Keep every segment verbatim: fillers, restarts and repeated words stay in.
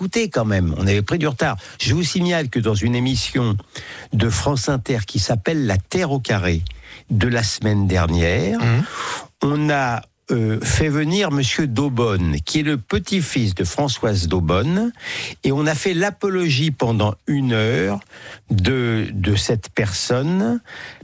écouté quand même. On avait pris du retard. Je vous signale que dans une émission de France Inter qui s'appelle La Terre au carré de la semaine dernière, mmh. on a euh, fait venir Monsieur Daubonne, qui est le petit-fils de Françoise Daubonne, et on a fait l'apologie pendant une heure de, de cette personne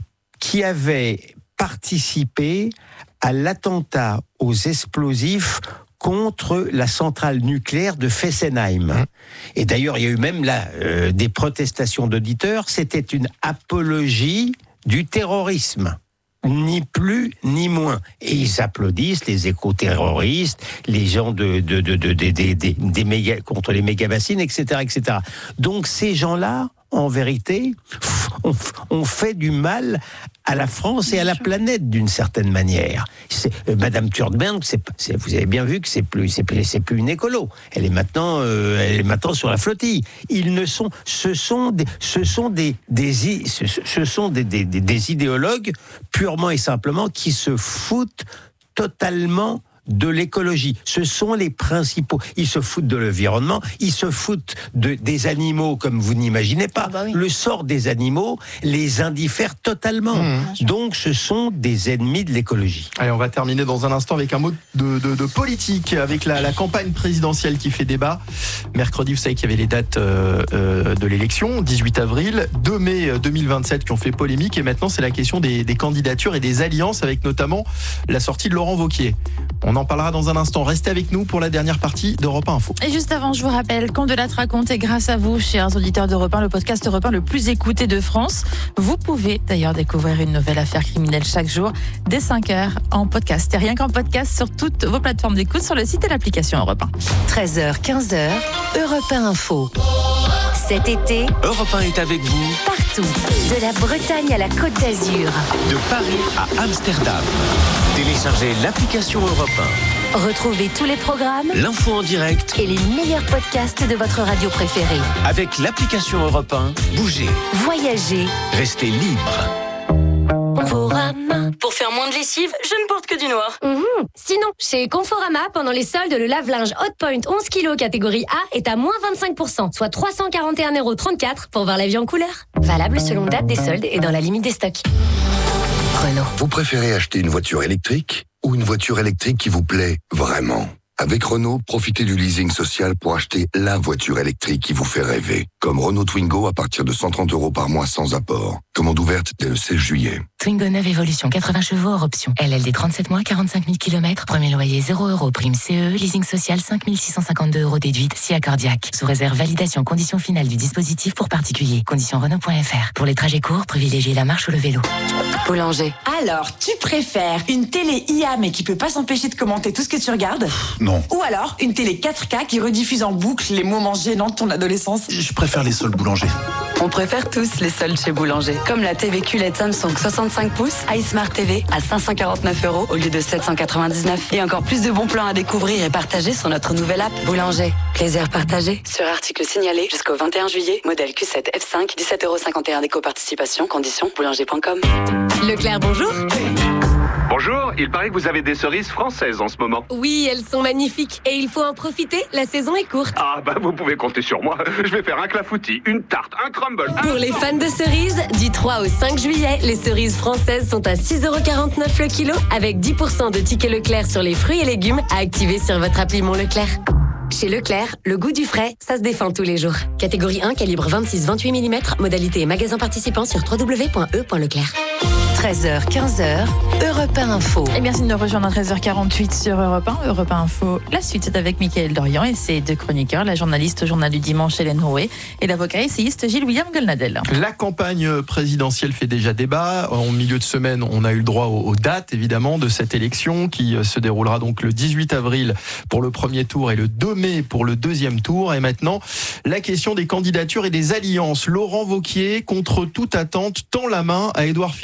qui avait participé à l'attentat aux explosifs contre la centrale nucléaire de Fessenheim. Et d'ailleurs, il y a eu même là euh, des protestations d'auditeurs. C'était une apologie du terrorisme. Ni plus, ni moins. Et ils applaudissent les éco-terroristes, les gens de, de, de, de, de, de, de, des méga, contre les méga-bassines, et cetera, et cetera. Donc ces gens-là, en vérité, on, on fait du mal à la France et à la planète d'une certaine manière. C'est, euh, Madame Turtberg, c'est, c'est, vous avez bien vu que c'est plus, c'est plus, c'est plus une écolo. Elle est maintenant, euh, elle est maintenant sur la flottille. Ils ne sont, ce sont des, ce sont des, des, ce, ce sont des, des, des, des idéologues purement et simplement qui se foutent totalement de l'écologie. Ce sont les principaux. Ils se foutent de l'environnement, ils se foutent de, des animaux comme vous n'imaginez pas. Ah bah oui. Le sort des animaux les indiffère totalement. Mmh. Donc ce sont des ennemis de l'écologie. Allez, on va terminer dans un instant avec un mot de, de, de politique, avec la, la campagne présidentielle qui fait débat. Mercredi, vous savez qu'il y avait les dates euh, euh, de l'élection, dix-huit avril, deux mai deux mille vingt-sept qui ont fait polémique, et maintenant c'est la question des, des candidatures et des alliances, avec notamment la sortie de Laurent Wauquiez. On en parlera dans un instant. Restez avec nous pour la dernière partie d'Europe un Info. Et juste avant, je vous rappelle qu'On de la raconte est grâce à vous, chers auditeurs d'Europe un, le podcast Europe un le plus écouté de France. Vous pouvez d'ailleurs découvrir une nouvelle affaire criminelle chaque jour dès cinq heures en podcast. Et rien qu'en podcast sur toutes vos plateformes d'écoute, sur le site et l'application Europe un. treize heures, quinze heures, Europe un Info. Cet été, Europe un est avec vous partout, de la Bretagne à la Côte d'Azur, de Paris à Amsterdam. Téléchargez l'application Europe un. Retrouvez tous les programmes, l'info en direct et les meilleurs podcasts de votre radio préférée. Avec l'application Europe un, bougez, voyagez, restez libre. Conforama. Pour faire moins de lessive, je ne porte que du noir. Mmh. Sinon, chez Conforama, pendant les soldes, le lave-linge Hotpoint onze kilos catégorie A est à moins vingt-cinq pour cent, soit trois cent quarante et un euros trente-quatre pour voir la vie en couleur. Valable selon date des soldes et dans la limite des stocks. Renault. Vous préférez acheter une voiture électrique ou une voiture électrique qui vous plaît vraiment ? Avec Renault, profitez du leasing social pour acheter la voiture électrique qui vous fait rêver. Comme Renault Twingo à partir de cent trente euros par mois sans apport. Commande ouverte dès le seize juillet. Twingo neuve Evolution, quatre-vingts chevaux hors option. L L D trente-sept mois, quarante-cinq mille kilomètres. Premier loyer zéro euros. Prime C E, leasing social cinq mille six cent cinquante-deux euros déduite, si accordiaque. Sous réserve validation, conditions finales du dispositif pour particuliers. Conditions Renault point F R. Pour les trajets courts, privilégiez la marche ou le vélo. Boulanger. Alors, tu préfères une télé I A mais qui peut pas s'empêcher de commenter tout ce que tu regardes ? Non. Ou alors une télé quatre K qui rediffuse en boucle les moments gênants de ton adolescence ? Je préfère les soldes Boulanger. On préfère tous les soldes chez Boulanger. Comme la T V Q L E D Samsung soixante-cinq pouces, iSmart T V à cinq cent quarante-neuf euros au lieu de sept cent quatre-vingt-dix-neuf. Et encore plus de bons plans à découvrir et partager sur notre nouvelle app Boulanger. Plaisir partagé. Sur article signalé jusqu'au vingt et un juillet. Modèle Q sept F cinq, dix-sept euros cinquante et un d'éco-participation. Conditions boulanger point com. Leclerc, bonjour. Bonjour, il paraît que vous avez des cerises françaises en ce moment. Oui, elles sont magnifiques et il faut en profiter, la saison est courte. Ah bah vous pouvez compter sur moi, je vais faire un clafoutis, une tarte, un crumble. Un... Pour les fans de cerises, du trois au cinq juillet, les cerises françaises sont à six euros quarante-neuf le kilo avec dix pour cent de tickets Leclerc sur les fruits et légumes à activer sur votre appli Mon Leclerc. Chez Leclerc, le goût du frais, ça se défend tous les jours. Catégorie un, calibre vingt-six à vingt-huit millimètres, modalité et magasin participant sur w w w point e point leclerc. treize heures, quinze heures, Europe un Info. Et merci de nous rejoindre à treize heures quarante-huit sur Europe un. Europe un Info, la suite c'est avec Mickaël Dorian et ses deux chroniqueurs, la journaliste au Journal du Dimanche Hélène Rouet et l'avocat essayiste Gilles-William Golnadel. La campagne présidentielle fait déjà débat. En milieu de semaine, on a eu le droit aux, aux dates évidemment de cette élection qui se déroulera donc le dix-huit avril pour le premier tour et le deux mai pour le deuxième tour. Et maintenant, la question des candidatures et des alliances. Laurent Wauquiez, contre toute attente, tend la main à Édouard Philippe, selon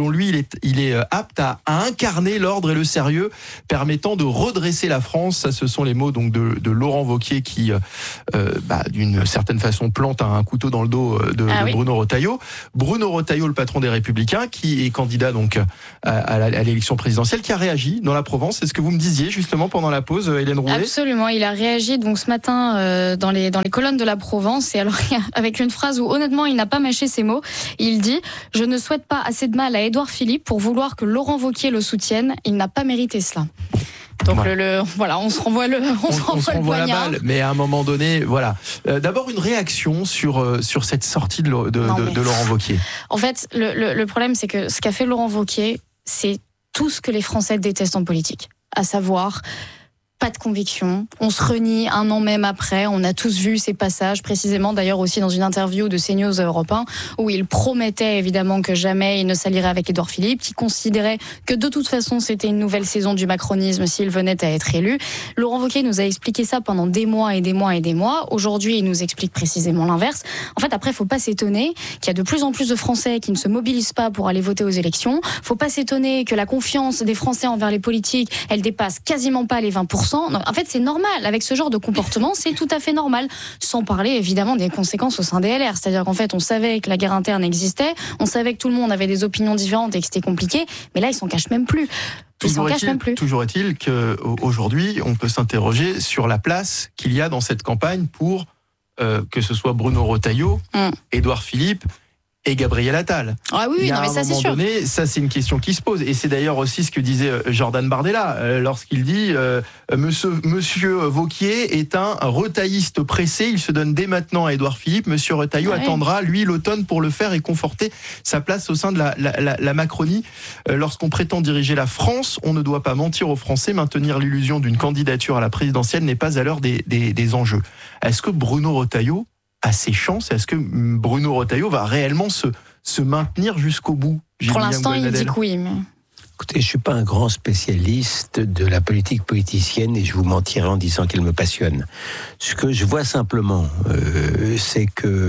selon lui, il est, il est apte à, à incarner l'ordre et le sérieux, permettant de redresser la France. Ça, ce sont les mots donc de, de Laurent Wauquiez qui, euh, bah, d'une certaine façon, plante un couteau dans le dos de, ah de oui. Bruno Retailleau. Bruno Retailleau, le patron des Républicains, qui est candidat donc à, à, la, à l'élection présidentielle, qui a réagi dans la Provence. C'est ce que vous me disiez justement pendant la pause, Hélène Roulet. Absolument, il a réagi donc ce matin euh, dans les dans les colonnes de la Provence, et alors avec une phrase où honnêtement il n'a pas mâché ses mots. Il dit: je ne souhaite pas assez de mal à Édouard Philippe pour vouloir que Laurent Wauquiez le soutienne. Il n'a pas mérité cela. Donc ouais. le, le voilà, on se renvoie le on, on se renvoie, on se renvoie le la balle, mais à un moment donné, voilà. Euh, d'abord une réaction sur euh, sur cette sortie de, de, non, de, de Laurent Wauquiez. En fait, le, le, le problème c'est que ce qu'a fait Laurent Wauquiez, c'est tout ce que les Français détestent en politique, à savoir pas de conviction, on se renie un an même après, on a tous vu ces passages, précisément d'ailleurs aussi dans une interview de CNews Europe un, où il promettait évidemment que jamais il ne s'allierait avec Édouard Philippe, qui considérait que de toute façon c'était une nouvelle saison du macronisme s'il venait à être élu. Laurent Wauquiez nous a expliqué ça pendant des mois et des mois et des mois. Aujourd'hui, il nous explique précisément l'inverse. En fait, après, faut pas s'étonner qu'il y a de plus en plus de Français qui ne se mobilisent pas pour aller voter aux élections. Faut pas s'étonner que la confiance des Français envers les politiques, elle dépasse quasiment pas les vingt pour cent. En fait, c'est normal. Avec ce genre de comportement, c'est tout à fait normal. Sans parler, évidemment, des conséquences au sein des L R. C'est-à-dire qu'en fait, on savait que la guerre interne existait, on savait que tout le monde avait des opinions différentes et que c'était compliqué, mais là, ils s'en cachent même plus. Ils s'en cachent même plus. Toujours est-il qu'aujourd'hui, on peut s'interroger sur la place qu'il y a dans cette campagne pour euh, que ce soit Bruno Retailleau, mm. Édouard Philippe et Gabriel Attal. Ah oui, oui non, mais ça c'est sûr. Donné, ça c'est une question qui se pose, et c'est d'ailleurs aussi ce que disait Jordan Bardella euh, lorsqu'il dit euh, Monsieur, Monsieur Wauquiez est un retailliste pressé, il se donne dès maintenant à Édouard Philippe. Monsieur Retailleau ouais. attendra lui l'automne pour le faire et conforter sa place au sein de la, la, la, la Macronie. Euh, lorsqu'on prétend diriger la France, on ne doit pas mentir aux Français. Maintenir l'illusion d'une candidature à la présidentielle n'est pas à l'heure des, des, des enjeux. Est-ce que Bruno Retailleau à ses chances? Est-ce que Bruno Retailleau va réellement se, se maintenir jusqu'au bout? Pour l'instant, il dit que oui. Mais... Écoutez, je ne suis pas un grand spécialiste de la politique politicienne et je vous mentirai en disant qu'elle me passionne. Ce que je vois simplement, euh, c'est que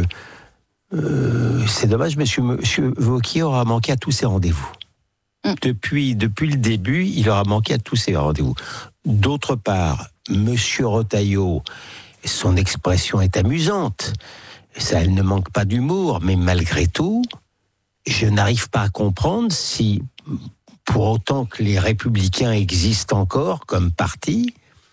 euh, c'est dommage, monsieur, monsieur Wauquiez aura manqué à tous ses rendez-vous. Mm. Depuis, depuis le début, il aura manqué à tous ses rendez-vous. D'autre part, monsieur Retailleau, son expression est amusante, ça, elle ne manque pas d'humour, mais malgré tout, je n'arrive pas à comprendre si, pour autant que les Républicains existent encore comme parti,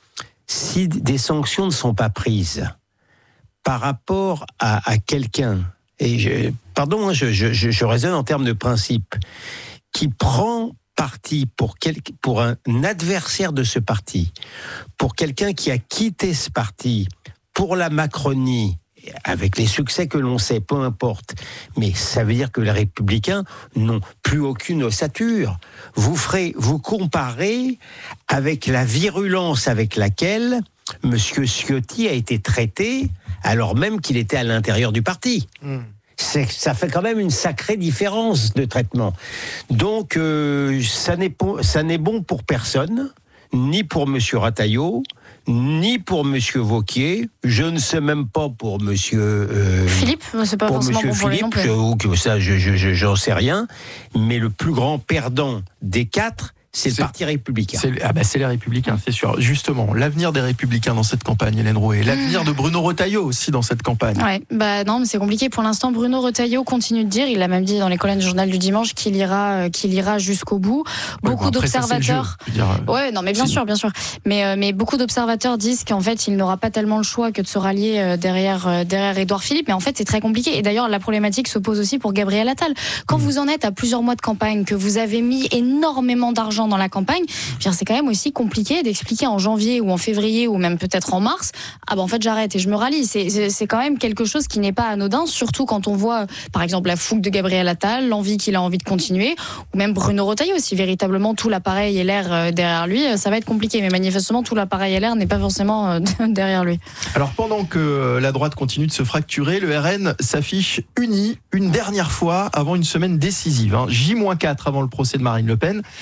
si des sanctions ne sont pas prises par rapport à, à quelqu'un, et je, pardon, je, je, je raisonne en termes de principe, qui prend parti pour, quel, pour un adversaire de ce parti, pour quelqu'un qui a quitté ce parti pour la Macronie, avec les succès que l'on sait, peu importe, mais ça veut dire que les Républicains n'ont plus aucune ossature. Vous ferez, vous comparez avec la virulence avec laquelle Monsieur Ciotti a été traité, alors même qu'il était à l'intérieur du parti. Mmh. C'est, ça fait quand même une sacrée différence de traitement. Donc, euh, ça n'est, ça n'est bon pour personne, ni pour Monsieur Retailleau, ni pour Monsieur Wauquiez, je ne sais même pas pour Monsieur euh, Philippe, c'est pas pour forcément Monsieur bon pour lui non plus. Je, ça, je, je, je, j'en sais rien. Mais le plus grand perdant des quatre, c'est, c'est le Parti républicain. C'est, ah bah c'est les Républicains, c'est sûr. Justement, l'avenir des Républicains dans cette campagne, Hélène Rouet, l'avenir mmh. de Bruno Retailleau aussi dans cette campagne. Ouais, bah non, mais c'est compliqué pour l'instant. Bruno Retailleau continue de dire, il l'a même dit dans les colonnes du Journal du Dimanche, qu'il ira, qu'il ira jusqu'au bout. Ouais, beaucoup bon, après, d'observateurs. Ça, dire, ouais, non, mais bien sûr, bien sûr. Mais euh, mais beaucoup d'observateurs disent qu'en fait, il n'aura pas tellement le choix que de se rallier euh, derrière euh, derrière Édouard Philippe. Mais en fait, c'est très compliqué. Et d'ailleurs, la problématique se pose aussi pour Gabriel Attal. Quand mmh. vous en êtes à plusieurs mois de campagne, que vous avez mis énormément d'argent dans la campagne, c'est quand même aussi compliqué d'expliquer en janvier ou en février ou même peut-être en mars, ah ben en fait j'arrête et je me rallie. C'est, c'est, c'est quand même quelque chose qui n'est pas anodin, surtout quand on voit par exemple la fougue de Gabriel Attal, l'envie qu'il a envie de continuer, ou même Bruno Retailleau, si véritablement tout l'appareil est l'air derrière lui, ça va être compliqué. Mais manifestement tout l'appareil est l'air n'est pas forcément derrière lui. Alors pendant que la droite continue de se fracturer, le R N s'affiche uni une dernière fois avant une semaine décisive. Hein. J quatre avant le procès de Marine Le Pen. La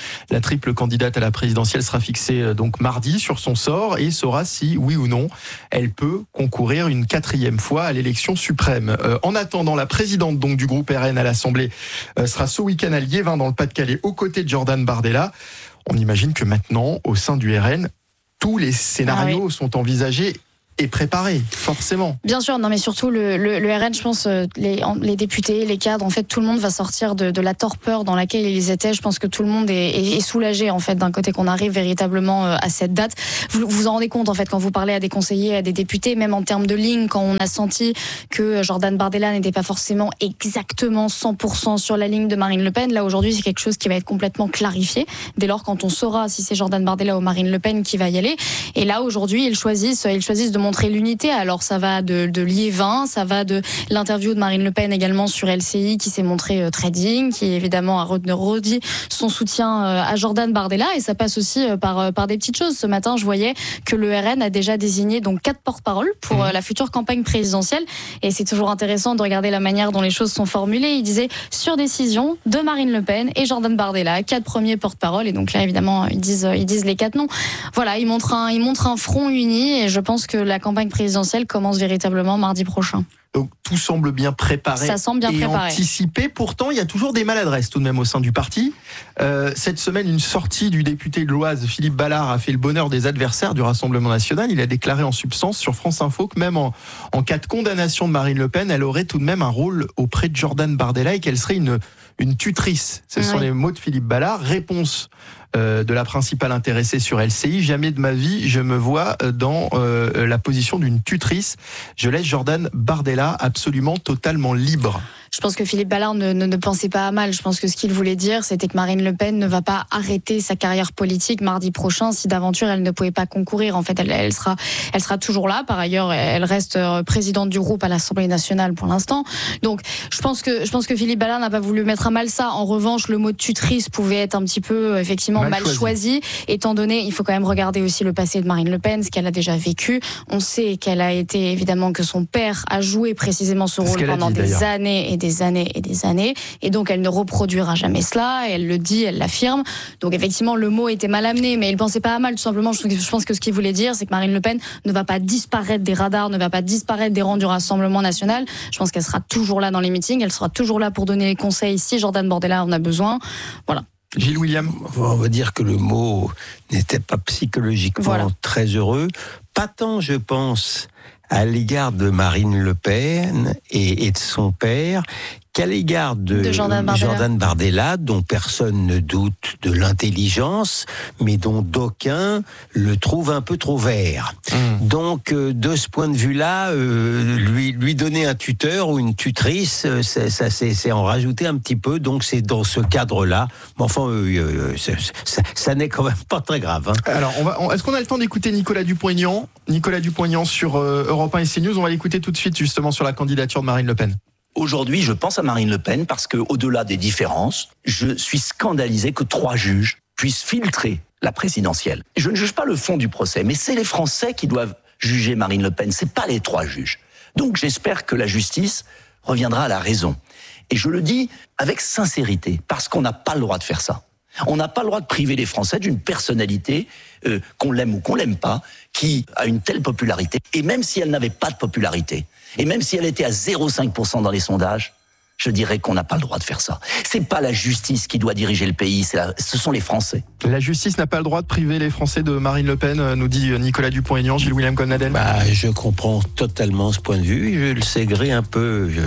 triple candidate à la présidentielle, sera fixée donc mardi sur son sort et saura si, oui ou non, elle peut concourir une quatrième fois à l'élection suprême. Euh, en attendant, la présidente donc du groupe R N à l'Assemblée euh, sera ce week-end à Liévin dans le Pas-de-Calais aux côtés de Jordan Bardella. On imagine que maintenant, au sein du R N, tous les scénarios ah oui. sont envisagés et préparé, forcément. Bien sûr, non mais surtout le, le, le R N, je pense, les, les députés, les cadres, en fait, tout le monde va sortir de, de la torpeur dans laquelle ils étaient. Je pense que tout le monde est, est, est soulagé, en fait, d'un côté qu'on arrive véritablement à cette date. Vous vous en rendez compte, en fait, quand vous parlez à des conseillers, à des députés, même en termes de ligne, quand on a senti que Jordan Bardella n'était pas forcément exactement cent pour cent sur la ligne de Marine Le Pen, là aujourd'hui, c'est quelque chose qui va être complètement clarifié. Dès lors, quand on saura si c'est Jordan Bardella ou Marine Le Pen qui va y aller. Et là, aujourd'hui, ils choisissent, ils choisissent de montrer l'unité. Alors ça va de, de Liévin, ça va de l'interview de Marine Le Pen également sur L C I qui s'est montrée très digne, qui évidemment a redit son soutien à Jordan Bardella, et ça passe aussi par, par des petites choses. Ce matin, je voyais que le R N a déjà désigné donc quatre porte-paroles pour mmh. la future campagne présidentielle, et c'est toujours intéressant de regarder la manière dont les choses sont formulées. Il disait sur décision de Marine Le Pen et Jordan Bardella, quatre premiers porte-paroles, et donc là évidemment ils disent, ils disent les quatre noms. Voilà, ils montrent un, ils montrent un front uni, et je pense que la campagne présidentielle commence véritablement mardi prochain. Donc tout semble bien préparé Ça semble bien et préparé. anticipé. Pourtant, il y a toujours des maladresses tout de même au sein du parti. Euh, cette semaine, une sortie du député de l'Oise, Philippe Ballard, a fait le bonheur des adversaires du Rassemblement national. Il a déclaré en substance sur France Info que même en, en cas de condamnation de Marine Le Pen, elle aurait tout de même un rôle auprès de Jordan Bardella et qu'elle serait une, une tutrice. Ce oui. sont les mots de Philippe Ballard. Réponse Euh, de la principale intéressée sur L C I. Jamais de ma vie, je me vois dans euh, la position d'une tutrice. Je laisse Jordan Bardella absolument totalement libre. Je pense que Philippe Ballard ne, ne, ne pensait pas à mal. Je pense que ce qu'il voulait dire, c'était que Marine Le Pen ne va pas arrêter sa carrière politique mardi prochain si d'aventure elle ne pouvait pas concourir. En fait, elle, elle sera, elle sera toujours là. Par ailleurs, elle reste présidente du groupe à l'Assemblée nationale pour l'instant. Donc, je pense que, je pense que Philippe Ballard n'a pas voulu mettre à mal ça. En revanche, le mot de tutrice pouvait être un petit peu, effectivement, mal, mal choisi. choisi. Étant donné, il faut quand même regarder aussi le passé de Marine Le Pen, ce qu'elle a déjà vécu. On sait qu'elle a été, évidemment, que son père a joué précisément ce rôle pendant dit, des d'ailleurs. années et des années et des années, et donc elle ne reproduira jamais cela, elle le dit, elle l'affirme. Donc effectivement, le mot était mal amené, mais il pensait pas à mal, tout simplement. Je pense que ce qu'il voulait dire, c'est que Marine Le Pen ne va pas disparaître des radars, ne va pas disparaître des rangs du Rassemblement national. Je pense qu'elle sera toujours là dans les meetings, elle sera toujours là pour donner les conseils si Jordan Bardella en a besoin. Voilà. Gilles William. On va dire que le mot n'était pas psychologiquement voilà. très heureux. Pas tant, je pense, à l'égard de Marine Le Pen et, et de son père, qu'à l'égard de, de Jordan Bardella. Jordan Bardella, dont personne ne doute de l'intelligence, mais dont d'aucuns le trouvent un peu trop vert. Mmh. Donc, euh, de ce point de vue-là, euh, lui, lui donner un tuteur ou une tutrice, c'est, ça, c'est, c'est en rajouter un petit peu. Donc, c'est dans ce cadre-là. Mais enfin, euh, euh, ça, ça, ça n'est quand même pas très grave. Hein. Alors, on va, on, est-ce qu'on a le temps d'écouter Nicolas Dupont-Aignan Nicolas Dupont-Aignan sur euh, Europe un et CNews. On va l'écouter tout de suite, justement, sur la candidature de Marine Le Pen. Aujourd'hui, je pense à Marine Le Pen parce que, au-delà des différences, je suis scandalisé que trois juges puissent filtrer la présidentielle. Je ne juge pas le fond du procès, mais c'est les Français qui doivent juger Marine Le Pen, c'est pas les trois juges. Donc j'espère que la justice reviendra à la raison. Et je le dis avec sincérité, parce qu'on n'a pas le droit de faire ça. On n'a pas le droit de priver les Français d'une personnalité, euh, qu'on l'aime ou qu'on l'aime pas, qui a une telle popularité. Et même si elle n'avait pas de popularité, et même si elle était à zéro virgule cinq pour cent dans les sondages, je dirais qu'on n'a pas le droit de faire ça. C'est pas la justice qui doit diriger le pays, c'est la, ce sont les Français. La justice n'a pas le droit de priver les Français de Marine Le Pen, nous dit Nicolas Dupont-Aignan. Gilles William Colnadel. Bah, je comprends totalement ce point de vue. Je le sais gré un peu. Je,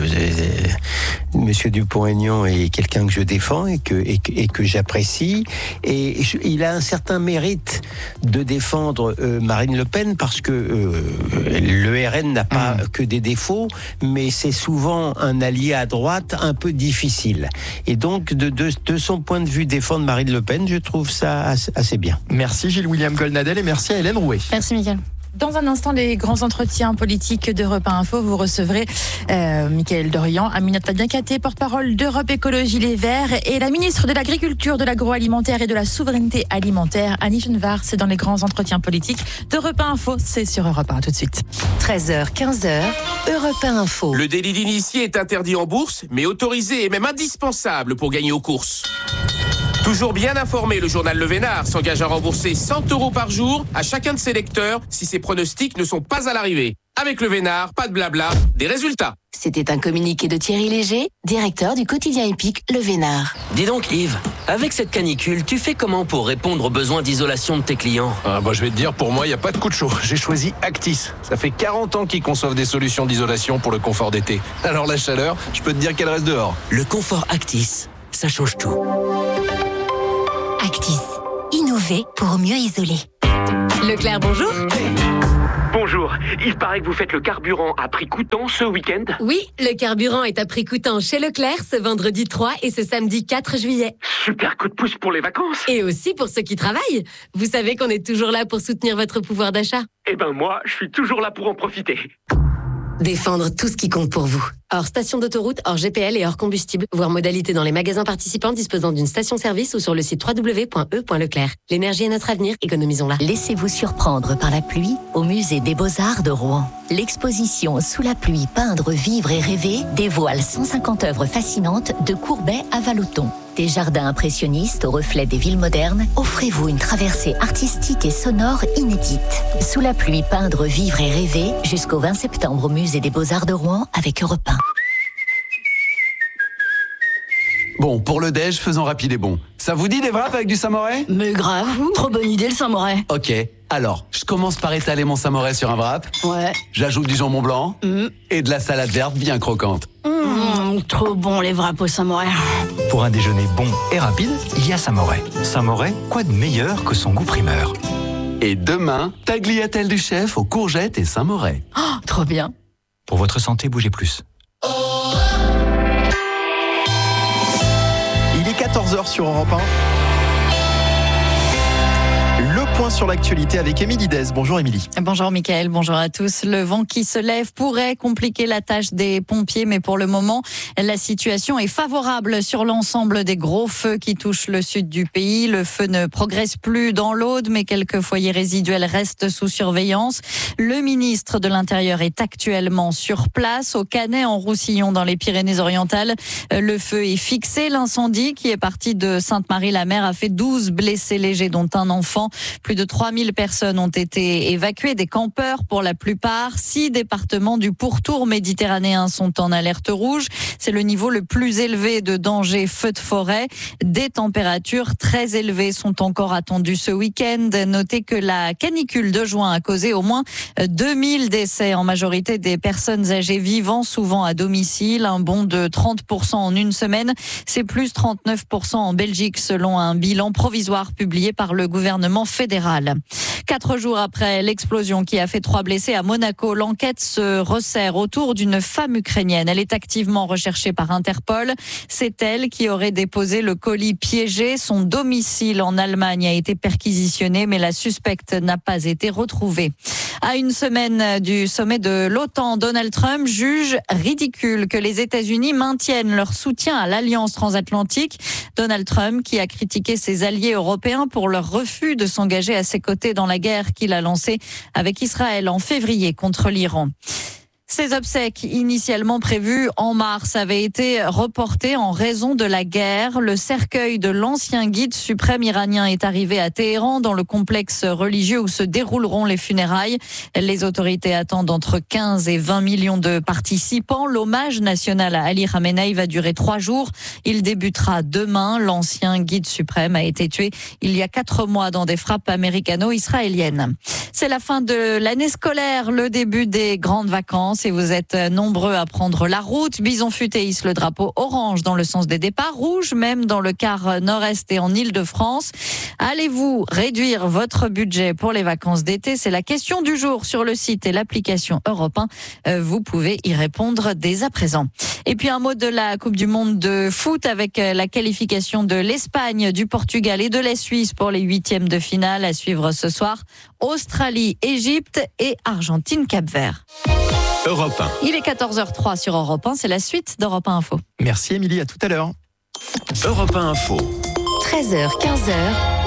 je, Monsieur Dupont-Aignan est quelqu'un que je défends et que, et, et que j'apprécie. Et je, il a un certain mérite de défendre euh, Marine Le Pen parce que euh, le R N n'a pas mmh. que des défauts, mais c'est souvent un allié à droite un peu difficile. Et donc, de, de, de son point de vue, défendre Marine Le Pen, je trouve ça assez, assez bien. Merci Gilles William Colnadel et merci à Hélène Rouet. Merci Mickaël. Dans un instant, les grands entretiens politiques d'Europe un Info, vous recevrez euh, Mickaël Dorian, Aminata Biancaté, porte-parole d'Europe Écologie Les Verts, et la ministre de l'Agriculture, de l'Agroalimentaire et de la Souveraineté Alimentaire, Annie Genevard. C'est dans les grands entretiens politiques d'Europe un Info. C'est sur Europe un, tout de suite. treize heures, quinze heures, Europe un Info. Le délit d'initié est interdit en bourse, mais autorisé et même indispensable pour gagner aux courses. Toujours bien informé, le journal Le Vénard s'engage à rembourser cent euros par jour à chacun de ses lecteurs si ses pronostics ne sont pas à l'arrivée. Avec Le Vénard, pas de blabla, des résultats. C'était un communiqué de Thierry Léger, directeur du quotidien épique Le Vénard. Dis donc Yves, avec cette canicule, tu fais comment pour répondre aux besoins d'isolation de tes clients? Ah bah je vais te dire, pour moi, il n'y a pas de coup de chaud. J'ai choisi Actis. Ça fait quarante ans qu'ils conçoivent des solutions d'isolation pour le confort d'été. Alors la chaleur, je peux te dire qu'elle reste dehors. Le confort Actis, ça change tout. Actis, innover pour mieux isoler. Leclerc, bonjour. Bonjour, il paraît que vous faites le carburant à prix coûtant ce week-end? Oui, le carburant est à prix coûtant chez Leclerc ce vendredi trois et ce samedi quatre juillet. Super coup de pouce pour les vacances. Et aussi pour ceux qui travaillent. Vous savez qu'on est toujours là pour soutenir votre pouvoir d'achat. Eh ben moi, je suis toujours là pour en profiter. Défendre tout ce qui compte pour vous. Hors station d'autoroute, hors G P L et hors combustible. Voir modalité dans les magasins participants disposant d'une station-service ou sur le site w w w point e point leclerc. L'énergie est notre avenir, économisons-la. Laissez-vous surprendre par la pluie au musée des Beaux-Arts de Rouen. L'exposition Sous la pluie, peindre, vivre et rêver dévoile cent cinquante œuvres fascinantes de Courbet à Vallotton. Des jardins impressionnistes au reflet des villes modernes, offrez-vous une traversée artistique et sonore inédite. Sous la pluie, peindre, vivre et rêver jusqu'au vingt septembre au musée des Beaux-Arts de Rouen avec Europe un. Bon, pour le déj, faisons rapide et bon. Ça vous dit des wraps avec du samouraï? Mais grave, trop bonne idée le samouraï. Ok, alors, je commence par étaler mon samouraï sur un wrap. Ouais. J'ajoute du jambon blanc mmh. et de la salade verte bien croquante. Mmh, trop bon les wraps au samouraï. Pour un déjeuner bon et rapide, il y a Samouraï. Samouraï, quoi de meilleur que son goût primeur? Et demain, tagliatelle du chef aux courgettes et samouraï. Oh, trop bien. Pour votre santé, bougez plus. Il est quatorze heures sur Europe un. Le point sur l'actualité avec Émilie Dez. Bonjour Émilie. Bonjour Mickaël, bonjour à tous. Le vent qui se lève pourrait compliquer la tâche des pompiers, mais pour le moment, la situation est favorable sur l'ensemble des gros feux qui touchent le sud du pays. Le feu ne progresse plus dans l'Aude, mais quelques foyers résiduels restent sous surveillance. Le ministre de l'Intérieur est actuellement sur place, au Canet, en Roussillon, dans les Pyrénées-Orientales. Le feu est fixé. L'incendie, qui est parti de Sainte-Marie-la-Mer, a fait douze blessés légers, dont un enfant. Plus de trois mille personnes ont été évacuées, des campeurs pour la plupart. Six départements du pourtour méditerranéen sont en alerte rouge. C'est le niveau le plus élevé de danger feu de forêt. Des températures très élevées sont encore attendues ce week-end. Notez que la canicule de juin a causé au moins deux mille décès, en majorité des personnes âgées vivant souvent à domicile. Un bond de trente pour cent en une semaine. C'est plus trente-neuf pour cent en Belgique, selon un bilan provisoire publié par le gouvernement fédéral. Quatre jours après l'explosion qui a fait trois blessés à Monaco, l'enquête se resserre autour d'une femme ukrainienne. Elle est activement recherchée par Interpol. C'est elle qui aurait déposé le colis piégé. Son domicile en Allemagne a été perquisitionné, mais la suspecte n'a pas été retrouvée. À une semaine du sommet de l'OTAN, Donald Trump juge ridicule que les États-Unis maintiennent leur soutien à l'Alliance transatlantique. Donald Trump qui a critiqué ses alliés européens pour leur refus de s'engager à ses côtés dans la guerre qu'il a lancée avec Israël en février contre l'Iran. Ces obsèques, initialement prévues en mars, avaient été reportées en raison de la guerre. Le cercueil de l'ancien guide suprême iranien est arrivé à Téhéran, dans le complexe religieux où se dérouleront les funérailles. Les autorités attendent entre quinze et vingt millions de participants. L'hommage national à Ali Khamenei va durer trois jours. Il débutera demain. L'ancien guide suprême a été tué il y a quatre mois dans des frappes américano-israéliennes. C'est la fin de l'année scolaire, le début des grandes vacances. Et vous êtes nombreux à prendre la route. Bison Futé hisse le drapeau orange dans le sens des départs, rouge même dans le quart nord-est et en Île-de-France. Allez-vous réduire votre budget pour les vacances d'été? C'est la question du jour sur le site et l'application Europe un. Vous pouvez y répondre dès à présent. Et puis un mot de la Coupe du Monde de foot avec la qualification de l'Espagne, du Portugal et de la Suisse pour les huitièmes de finale à suivre ce soir. Australie, Égypte et Argentine, Cap-Vert. Europe un. Il est quatorze heures trois sur Europe un, c'est la suite d'Europe un Info. Merci Émilie, à tout à l'heure. Europe un Info. treize heures, quinze heures.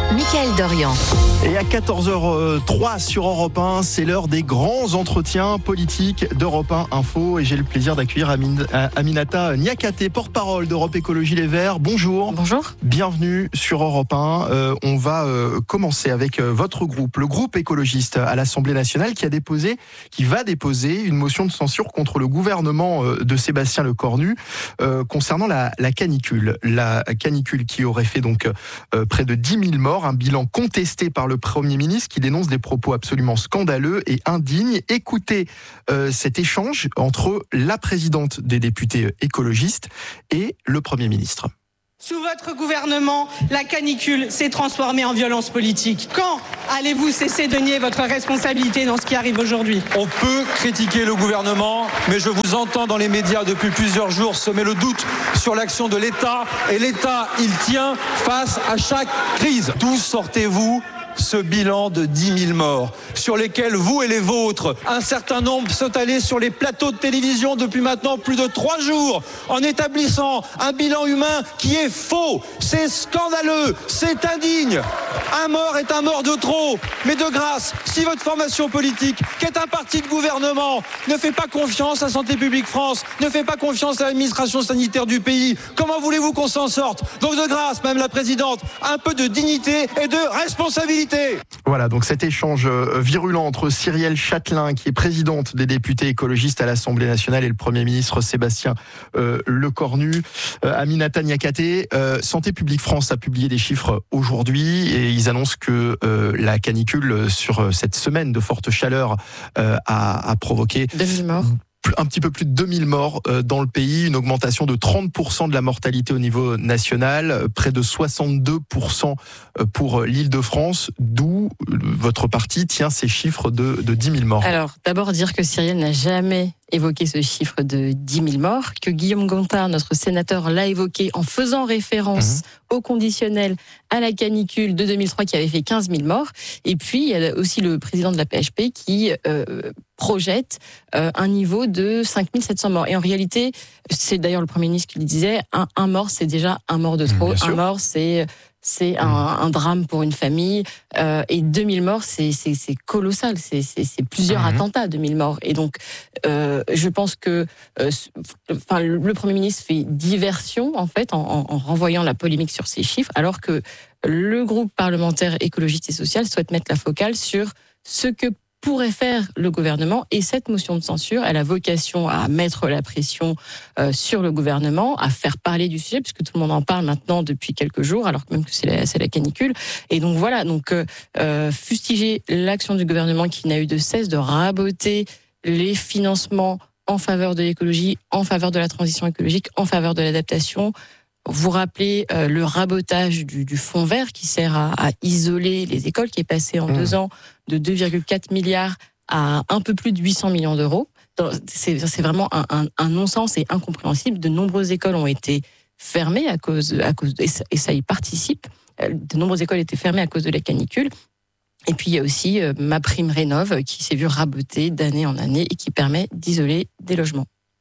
Mickaël Dorian. Et à quatorze heures trois sur Europe un, c'est l'heure des grands entretiens politiques d'Europe un Info. Et j'ai le plaisir d'accueillir Amin, Aminata Niakate, porte-parole d'Europe Écologie Les Verts. Bonjour. Bonjour. Bienvenue sur Europe un. Euh, on va euh, commencer avec euh, votre groupe, le groupe écologiste à l'Assemblée nationale, qui a déposé, qui va déposer une motion de censure contre le gouvernement euh, de Sébastien Lecornu euh, concernant la, la canicule. La canicule qui aurait fait donc euh, près de dix mille morts, un bilan contesté par le Premier ministre qui dénonce des propos absolument scandaleux et indignes. Écoutez euh, cet échange entre la présidente des députés écologistes et le Premier ministre. Sous votre gouvernement, la canicule s'est transformée en violence politique. Quand allez-vous cesser de nier votre responsabilité dans ce qui arrive aujourd'hui ? On peut critiquer le gouvernement, mais je vous entends dans les médias depuis plusieurs jours semer le doute sur l'action de l'État. Et l'État, il tient face à chaque crise. D'où sortez-vous ce bilan de dix mille morts, sur lesquels vous et les vôtres, un certain nombre sont allés sur les plateaux de télévision depuis maintenant plus de trois jours, en établissant un bilan humain qui est faux, c'est scandaleux, c'est indigne. Un mort est un mort de trop, mais de grâce, si votre formation politique, qui est un parti de gouvernement, ne fait pas confiance à Santé publique France, ne fait pas confiance à l'administration sanitaire du pays, comment voulez-vous qu'on s'en sorte ? Donc de grâce, Madame la Présidente, un peu de dignité et de responsabilité. Voilà, donc cet échange virulent entre Cyrielle Châtelain, qui est présidente des députés écologistes à l'Assemblée nationale, et le Premier ministre Sébastien euh, Lecornu. Euh, Aminata Niakate, euh, Santé publique France a publié des chiffres aujourd'hui et ils annoncent que euh, la canicule sur cette semaine de forte chaleur euh, a, a provoqué deux mille morts. Un petit peu plus de deux mille morts dans le pays, une augmentation de trente pour cent de la mortalité au niveau national, près de soixante-deux pour cent pour l'Île-de-France, d'où votre parti tient ces chiffres de, de dix mille morts. Alors, d'abord dire que Cyrielle n'a jamais évoqué ce chiffre de dix mille morts, que Guillaume Gontard, notre sénateur, l'a évoqué en faisant référence mmh. au conditionnel à la canicule de deux mille trois qui avait fait quinze mille morts. Et puis, il y a aussi le président de la P H P qui euh, projette euh, un niveau de cinq mille sept cents morts. Et en réalité, c'est d'ailleurs le Premier ministre qui le disait, un, un mort, c'est déjà un mort de trop. Un mort, c'est... C'est un, un drame pour une famille euh, et deux mille morts, c'est, c'est, c'est colossal, c'est, c'est, c'est plusieurs mmh. attentats, deux mille morts. Et donc, euh, je pense que euh, enfin, le Premier ministre fait diversion en fait en, en renvoyant la polémique sur ces chiffres, alors que le groupe parlementaire écologiste et social souhaite mettre la focale sur ce que pourrait faire le gouvernement, et cette motion de censure, elle a vocation à mettre la pression euh, sur le gouvernement, à faire parler du sujet, puisque tout le monde en parle maintenant depuis quelques jours, alors que même que c'est la, c'est la canicule. Et donc voilà, donc euh, fustiger l'action du gouvernement qui n'a eu de cesse de raboter les financements en faveur de l'écologie, en faveur de la transition écologique, en faveur de l'adaptation. Vous rappelez euh, le rabotage du, du fonds vert qui sert à, à isoler les écoles, qui est passé en mmh. deux ans de deux virgule quatre milliards à un peu plus de huit cents millions d'euros. C'est, c'est vraiment un, un, un non-sens et incompréhensible. De nombreuses écoles ont été fermées à cause, à cause de, et, ça, et ça y participe. De nombreuses écoles étaient fermées à cause de la canicule. Et puis il y a aussi euh, MaPrimeRénov' qui s'est vu raboter d'année en année et qui permet d'isoler des logements.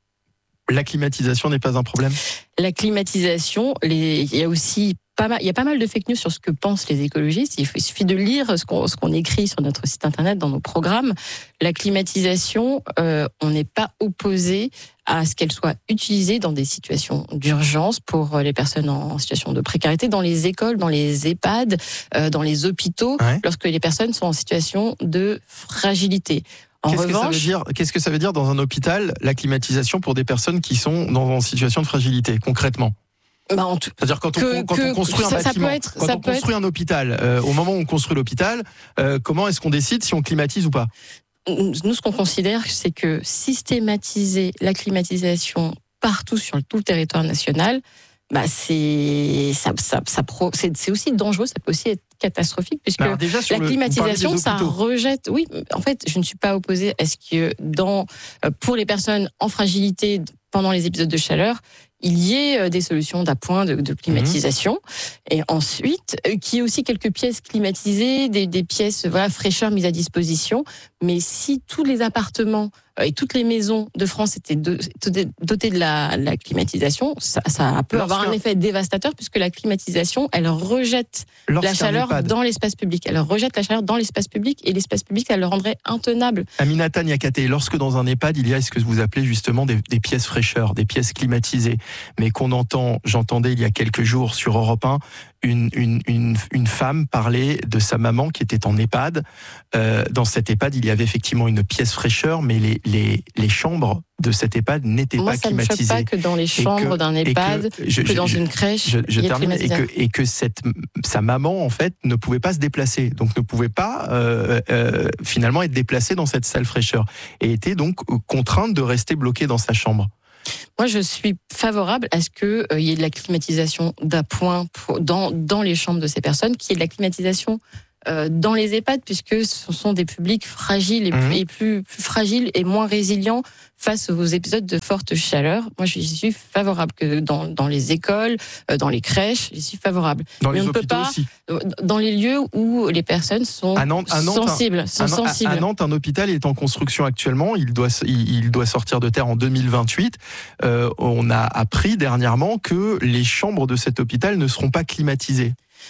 La climatisation n'est pas un problème ? La climatisation, les, il y a aussi pas mal, il y a pas mal de fake news sur ce que pensent les écologistes. Il suffit de lire ce qu'on, ce qu'on écrit sur notre site internet, dans nos programmes. La climatisation, euh, on n'est pas opposé à ce qu'elle soit utilisée dans des situations d'urgence pour les personnes en situation de précarité, dans les écoles, dans les EHPAD, euh, dans les hôpitaux, ouais. lorsque les personnes sont en situation de fragilité. En qu'est-ce, revanche, que ça veut dire, qu'est-ce que ça veut dire dans un hôpital, la climatisation pour des personnes qui sont dans une situation de fragilité, concrètement ? Bah en tout... C'est-à-dire quand on, que, quand que, on construit un ça, bâtiment, ça peut être, quand ça on peut construit être... un hôpital, euh, au moment où on construit l'hôpital, euh, comment est-ce qu'on décide si on climatise ou pas ? Nous, ce qu'on considère, c'est que systématiser la climatisation partout sur tout le territoire national, bah c'est ça, ça, ça pro, c'est, c'est aussi dangereux, ça peut aussi être catastrophique, puisque la le, climatisation, ça rejette. Oui, en fait, je ne suis pas opposée à ce que dans pour les personnes en fragilité pendant les épisodes de chaleur, il y ait des solutions d'appoint, de, de climatisation. Mmh. Et ensuite, qu'il y ait aussi quelques pièces climatisées, des, des pièces voilà, fraîcheur mises à disposition. Mais si tous les appartements et toutes les maisons de France étaient dotées de la, la climatisation, ça, ça peut Lorsqu'un... avoir un effet dévastateur puisque la climatisation, elle rejette Lorsqu'un la chaleur EHPAD... dans l'espace public. Elle rejette la chaleur dans l'espace public et l'espace public, elle le rendrait intenable. Aminata Niakaté, lorsque dans un EHPAD, il y a ce que vous appelez justement des, des pièces fraîcheur, des pièces climatisées, mais qu'on entend, j'entendais il y a quelques jours sur Europe un, Une, une, une, une femme parler de sa maman qui était en EHPAD. Euh, dans cet EHPAD, il y avait effectivement une pièce fraîcheur, mais les, les, les chambres de cet EHPAD n'étaient Moi, pas ça climatisées. Moi, ça ne me choque pas que dans les chambres que, d'un EHPAD, que, je, que dans je, une crèche, je, je il y ait termine, et climatiseur. que, et que cette, sa maman, en fait, ne pouvait pas se déplacer, donc ne pouvait pas euh, euh, finalement être déplacée dans cette salle fraîcheur, et était donc contrainte de rester bloquée dans sa chambre. Moi, je suis favorable à ce qu'il euh, y ait de la climatisation d'appoint pour, dans, dans les chambres de ces personnes, qu'il y ait de la climatisation euh, dans les EHPAD, puisque ce sont des publics fragiles et, mmh. plus, et plus, plus fragiles et moins résilients face aux épisodes de forte chaleur. Moi, je suis favorable que dans, dans les écoles, euh, dans les crèches, je suis favorable. Dans Mais les on ne peut hôpitaux pas, aussi. Dans les lieux où les personnes sont à Nantes, à Nantes, sensibles. Sont à, Nantes, sensibles. À Nantes, un hôpital est en construction actuellement. Il doit, il, il doit sortir de terre en deux mille vingt-huit. Euh, on a appris dernièrement que les chambres de cet hôpital ne seront pas climatisées.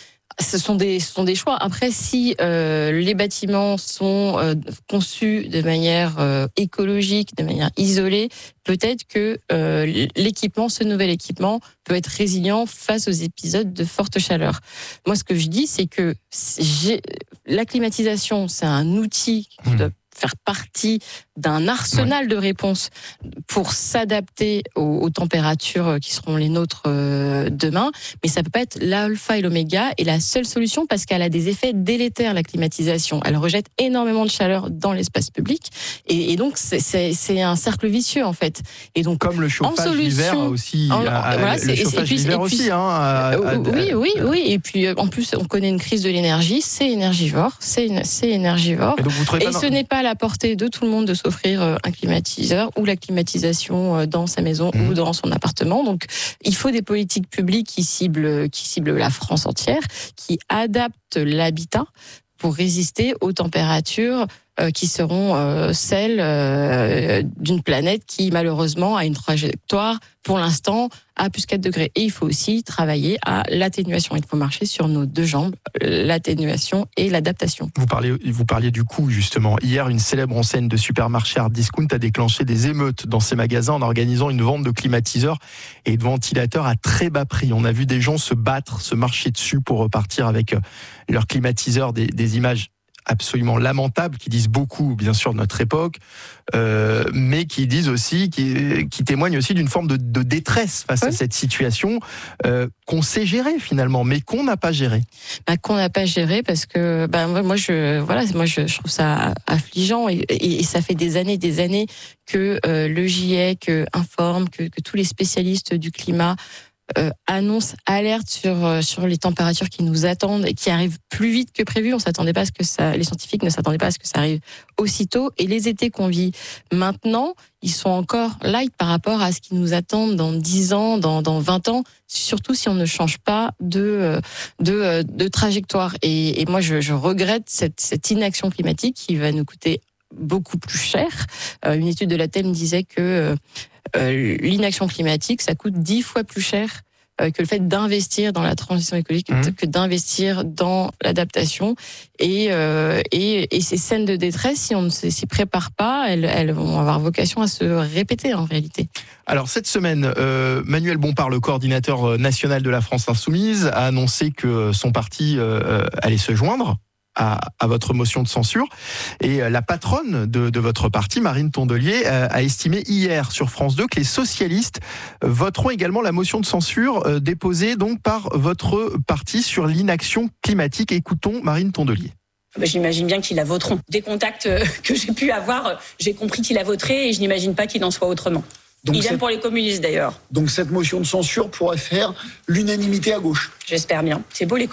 Ce sont des, ce sont des choix. Après, si euh, les bâtiments sont euh, conçus de manière euh, écologique, de manière isolée, peut-être que euh, l'équipement, ce nouvel équipement, peut être résilient face aux épisodes de forte chaleur. Moi, ce que je dis, c'est que j'ai, la climatisation, c'est un outil qui doit faire partie d'un arsenal ouais. de réponses pour s'adapter aux, aux températures qui seront les nôtres euh, demain, mais ça peut pas être l'alpha et l'oméga et la seule solution parce qu'elle a des effets délétères, la climatisation. Elle rejette énormément de chaleur dans l'espace public et, et donc c'est, c'est, c'est un cercle vicieux en fait. Et donc comme le chauffage l'hiver aussi, en, à, voilà, le c'est, chauffage l'hiver puis, aussi. Hein, à, euh, à, oui, oui, oui. Et puis en plus, on connaît une crise de l'énergie, c'est énergivore, c'est, c'est énergivore. Et, donc, vous et ce n'est pas à la portée de tout le monde de s'offrir un climatiseur ou la climatisation dans sa maison mmh. ou dans son appartement. Donc, il faut des politiques publiques qui ciblent, qui ciblent la France entière, qui adaptent l'habitat pour résister aux températures euh, qui seront euh, celles euh, d'une planète qui, malheureusement, a une trajectoire, pour l'instant, à plus quatre degrés. Et il faut aussi travailler à l'atténuation. Il faut marcher sur nos deux jambes, l'atténuation et l'adaptation. Vous parliez, vous parliez du coût, justement. Hier, une célèbre enseigne de supermarché Hard Discount a déclenché des émeutes dans ses magasins en organisant une vente de climatiseurs et de ventilateurs à très bas prix. On a vu des gens se battre, se marcher dessus pour repartir avec leurs climatiseurs, des, des images absolument lamentables qui disent beaucoup, bien sûr, de notre époque, euh, mais qui disent aussi, qui, qui témoignent aussi d'une forme de, de détresse face oui. à cette situation euh, qu'on sait gérer finalement, mais qu'on n'a pas géré. Bah, qu'on n'a pas géré parce que bah, moi, je, voilà, moi, je, je trouve ça affligeant et, et, et ça fait des années, des années que euh, le GIEC informe, que, que tous les spécialistes du climat Euh, annonce, alerte sur euh, sur les températures qui nous attendent et qui arrivent plus vite que prévu. On s'attendait pas à ce que ça, les scientifiques ne s'attendaient pas à ce que ça arrive aussitôt. Et les étés qu'on vit maintenant, ils sont encore light par rapport à ce qui nous attend dans dix ans, dans dans vingt ans. Surtout si on ne change pas de de de trajectoire. Et, et moi, je, je regrette cette cette inaction climatique qui va nous coûter beaucoup plus cher. Euh, une étude de l'A T E M disait que euh, euh, l'inaction climatique, ça coûte dix fois plus cher euh, que le fait d'investir dans la transition écologique, mmh. que d'investir dans l'adaptation. Et, euh, et, et ces scènes de détresse, si on ne s'y prépare pas, elles, elles vont avoir vocation à se répéter en réalité. Alors cette semaine, euh, Manuel Bompard, le coordinateur national de la France Insoumise, a annoncé que son parti euh, allait se joindre À, à votre motion de censure. Et la patronne de, de votre parti, Marine Tondelier, a, a estimé hier sur France deux que les socialistes voteront également la motion de censure euh, déposée donc par votre parti sur l'inaction climatique. Écoutons Marine Tondelier. Ben, j'imagine bien qu'ils la voteront. Des contacts que j'ai pu avoir, j'ai compris qu'ils la voteraient et je n'imagine pas qu'il en soit autrement. Donc Idem cette... pour les communistes d'ailleurs. Donc cette motion de censure pourrait faire l'unanimité à gauche. J'espère bien. C'est beau l'écologie, non ?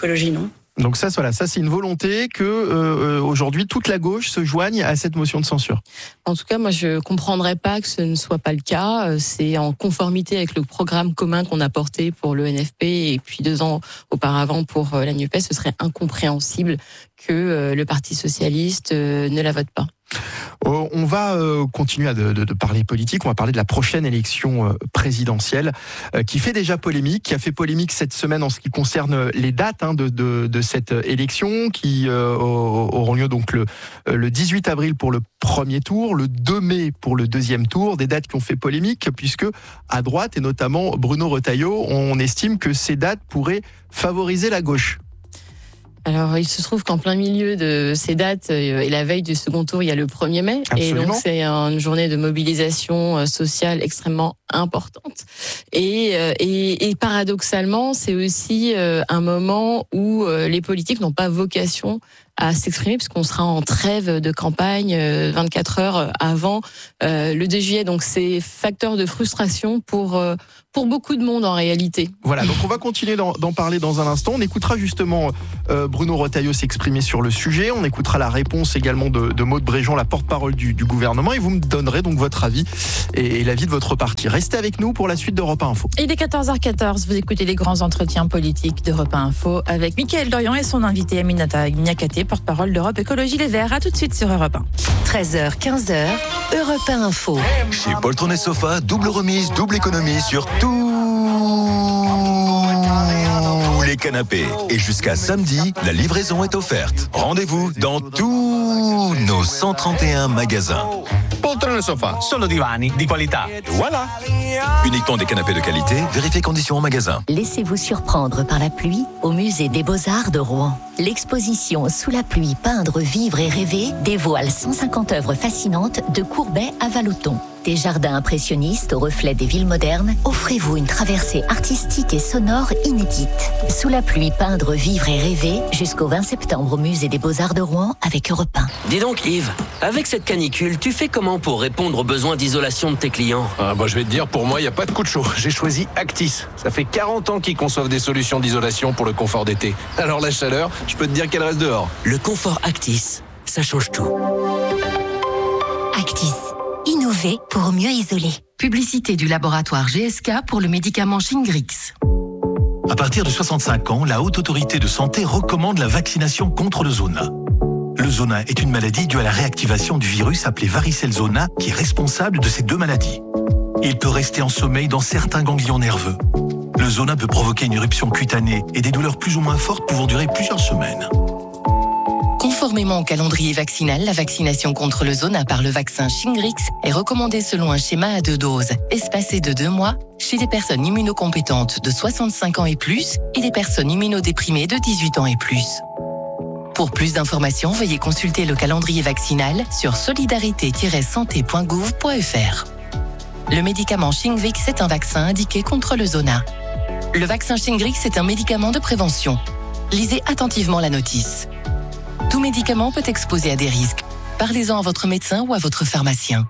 Donc ça, voilà, ça c'est une volonté que euh, aujourd'hui toute la gauche se joigne à cette motion de censure. En tout cas, moi je comprendrais pas que ce ne soit pas le cas. C'est en conformité avec le programme commun qu'on a porté pour le N F P et puis deux ans auparavant pour la NUPES. Ce serait incompréhensible que le Parti socialiste ne la vote pas. On va continuer à de, de, de parler politique. On va parler de la prochaine élection présidentielle qui fait déjà polémique, qui a fait polémique cette semaine en ce qui concerne les dates hein, de, de, de cette élection qui euh, auront lieu donc le, le dix-huit avril pour le premier tour, le deux mai pour le deuxième tour. Des dates qui ont fait polémique puisque à droite et notamment Bruno Retailleau, on estime que ces dates pourraient favoriser la gauche. Alors, il se trouve qu'en plein milieu de ces dates et la veille du second tour, il y a le premier mai. Absolument. Et donc, c'est une journée de mobilisation sociale extrêmement importante. Et, et, et paradoxalement, c'est aussi un moment où les politiques n'ont pas vocation à s'exprimer puisqu'on sera en trêve de campagne vingt-quatre heures avant le deux juillet. Donc, c'est facteur de frustration pour pour beaucoup de monde en réalité. Voilà, donc on va continuer d'en, d'en parler dans un instant. On écoutera justement euh, Bruno Retailleau s'exprimer sur le sujet. On écoutera la réponse également de, de Maude Bréjon, la porte-parole du, du gouvernement. Et vous me donnerez donc votre avis et, et l'avis de votre parti. Restez avec nous pour la suite d'Europe un Info. Il est quatorze heures quatorze, vous écoutez les grands entretiens politiques d'Europe un Info avec Mickaël Dorian et son invité Aminata Niakate, porte-parole d'Europe Écologie Les Verts. A tout de suite sur Europe un. treize heures, quinze heures, Europe un Info. Chez Poltron et Sofa, double remise, double économie sur tous les canapés. Et jusqu'à samedi, la livraison est offerte. Rendez-vous dans tous nos cent trente et un magasins. Poltron e Sofa, solo divani di qualità. Voilà. Uniquement des canapés de qualité, vérifiez conditions en magasin. Laissez-vous surprendre par la pluie au musée des Beaux-Arts de Rouen. L'exposition Sous la pluie, peindre, vivre et rêver dévoile cent cinquante œuvres fascinantes de Courbet à Vallotton. Des jardins impressionnistes au reflet des villes modernes, offrez-vous une traversée artistique et sonore inédite. Sous la pluie, peindre, vivre et rêver jusqu'au vingt septembre au musée des Beaux-Arts de Rouen avec Europe un. Dis donc Yves, avec cette canicule, tu fais comment pour répondre aux besoins d'isolation de tes clients ? Ah bah je vais te dire, pour moi, il n'y a pas de coup de chaud. J'ai choisi Actis. Ça fait quarante ans qu'ils conçoivent des solutions d'isolation pour le confort d'été. Alors la chaleur, je peux te dire qu'elle reste dehors. Le confort Actis, ça change tout. Actis. Innover pour mieux isoler. Publicité du laboratoire G S K pour le médicament Shingrix. À partir de soixante-cinq ans, la Haute Autorité de Santé recommande la vaccination contre le zona. Le zona est une maladie due à la réactivation du virus appelé varicelle zona qui est responsable de ces deux maladies. Il peut rester en sommeil dans certains ganglions nerveux. Le zona peut provoquer une éruption cutanée et des douleurs plus ou moins fortes pouvant durer plusieurs semaines. Conformément au calendrier vaccinal, la vaccination contre le zona par le vaccin Shingrix est recommandée selon un schéma à deux doses, espacé de deux mois, chez les personnes immunocompétentes de soixante-cinq ans et plus et les personnes immunodéprimées de dix-huit ans et plus. Pour plus d'informations, veuillez consulter le calendrier vaccinal sur solidarité tiret santé point gouv point f r. Le médicament Shingrix est un vaccin indiqué contre le zona. Le vaccin Shingrix est un médicament de prévention. Lisez attentivement la notice. Tout médicament peut exposer à des risques. Parlez-en à votre médecin ou à votre pharmacien.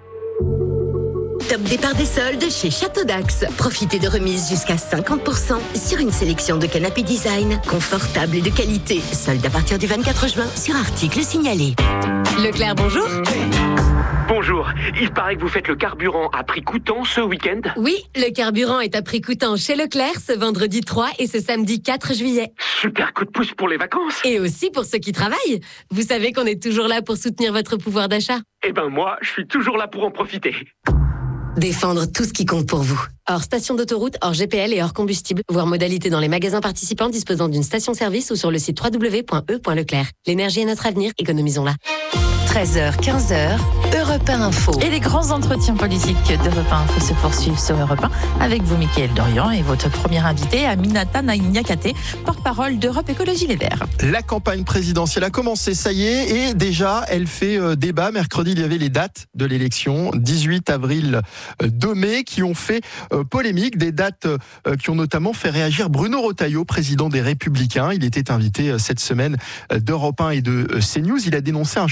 Top départ des soldes chez Château d'Axe. Profitez de remises jusqu'à cinquante pour cent sur une sélection de canapés design, confortables et de qualité. Soldes à partir du vingt-quatre juin sur articles signalés. Leclerc, bonjour. Bonjour, il paraît que vous faites le carburant à prix coûtant ce week-end ? Oui, le carburant est à prix coûtant chez Leclerc ce vendredi trois et ce samedi quatre juillet. Super coup de pouce pour les vacances. Et aussi pour ceux qui travaillent. Vous savez qu'on est toujours là pour soutenir votre pouvoir d'achat. Eh ben moi, je suis toujours là pour en profiter. Défendre tout ce qui compte pour vous. Hors station d'autoroute, hors G P L et hors combustible. Voir modalité dans les magasins participants disposant d'une station-service ou sur le site w w w point e point leclerc. L'énergie est notre avenir, économisons-la. treize heures, quinze heures, Europe un Info. Et les grands entretiens politiques d'Europe un Info se poursuivent sur Europe un avec vous, Mickaël Dorian, et votre première invitée, Aminata Niakate, porte-parole d'Europe Écologie Les Verts. La campagne présidentielle a commencé, ça y est, et déjà, elle fait euh, débat. Mercredi, il y avait les dates de l'élection, dix-huit avril, euh, deux mai, qui ont fait euh, polémique, des dates euh, qui ont notamment fait réagir Bruno Retailleau, président des Républicains. Il était invité euh, cette semaine euh, d'Europe un et de euh, CNews. Il a dénoncé un choix qui n'est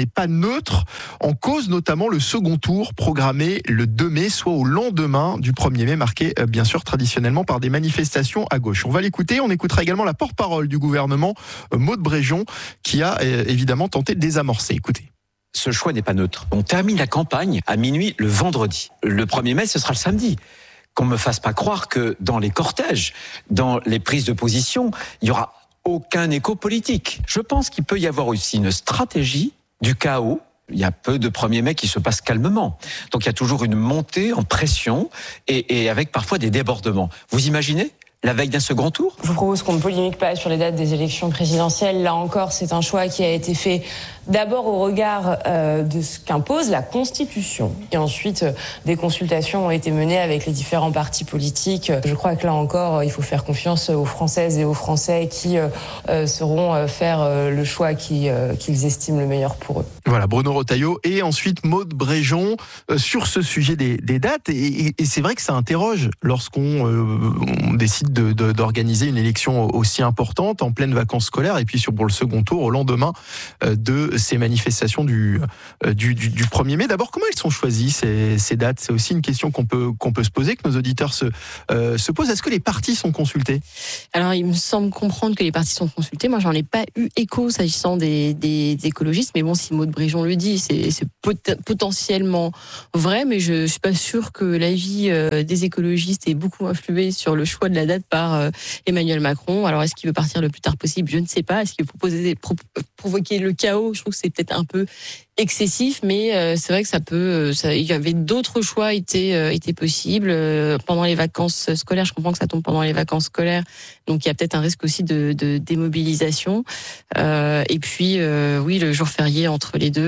pas neutre, en cause notamment le second tour programmé le deux mai, soit au lendemain du premier mai, marqué bien sûr traditionnellement par des manifestations à gauche. On va l'écouter, on écoutera également la porte-parole du gouvernement, Maud Bréjon, qui a évidemment tenté de désamorcer. Écoutez. Ce choix n'est pas neutre. On termine la campagne à minuit le vendredi. Le premier mai, ce sera le samedi. Qu'on me fasse pas croire que dans les cortèges, dans les prises de position, il y aura aucun écho politique. Je pense qu'il peut y avoir aussi une stratégie du chaos. Il y a peu de premier mai qui se passent calmement. Donc il y a toujours une montée en pression et, et avec parfois des débordements. Vous imaginez ? La veille d'un second tour ? Je vous propose qu'on ne polémique pas sur les dates des élections présidentielles. Là encore, c'est un choix qui a été fait d'abord au regard euh, de ce qu'impose la Constitution. Et ensuite, euh, des consultations ont été menées avec les différents partis politiques. Je crois que là encore, il faut faire confiance aux Françaises et aux Français qui euh, euh, sauront euh, faire euh, le choix qui, euh, qu'ils estiment le meilleur pour eux. Voilà, Bruno Retailleau et ensuite Maud Bréjon euh, sur ce sujet des, des dates. Et, et, et c'est vrai que ça interroge lorsqu'on euh, on décide de, de, d'organiser une élection aussi importante en pleine vacances scolaires et puis sur pour le second tour au lendemain euh, de ces manifestations du, euh, du, du, du premier mai. D'abord, comment elles sont choisies ces, ces dates ? C'est aussi une question qu'on peut, qu'on peut se poser, que nos auditeurs se, euh, se posent. Est-ce que les partis sont consultés ? Alors, il me semble comprendre que les partis sont consultés. Moi, j'en ai pas eu écho s'agissant des, des, des écologistes. Mais bon, si Maud Bréjon le dit, c'est, c'est pot- potentiellement vrai. Mais je, je suis pas sûre que l'avis euh, des écologistes ait beaucoup influé sur le choix de la date par euh, Emmanuel Macron. Alors, est-ce qu'il veut partir le plus tard possible ? Je ne sais pas. Est-ce qu'il veut proposer, pro- provoquer le chaos ? Je trouve que c'est peut-être un peu excessif, mais euh, c'est vrai que ça peut. Ça, il y avait d'autres choix étaient euh, étaient possibles euh, pendant les vacances scolaires. Je comprends que ça tombe pendant les vacances scolaires, donc il y a peut-être un risque aussi de, de démobilisation. Euh, et puis euh, oui, le jour férié entre les deux,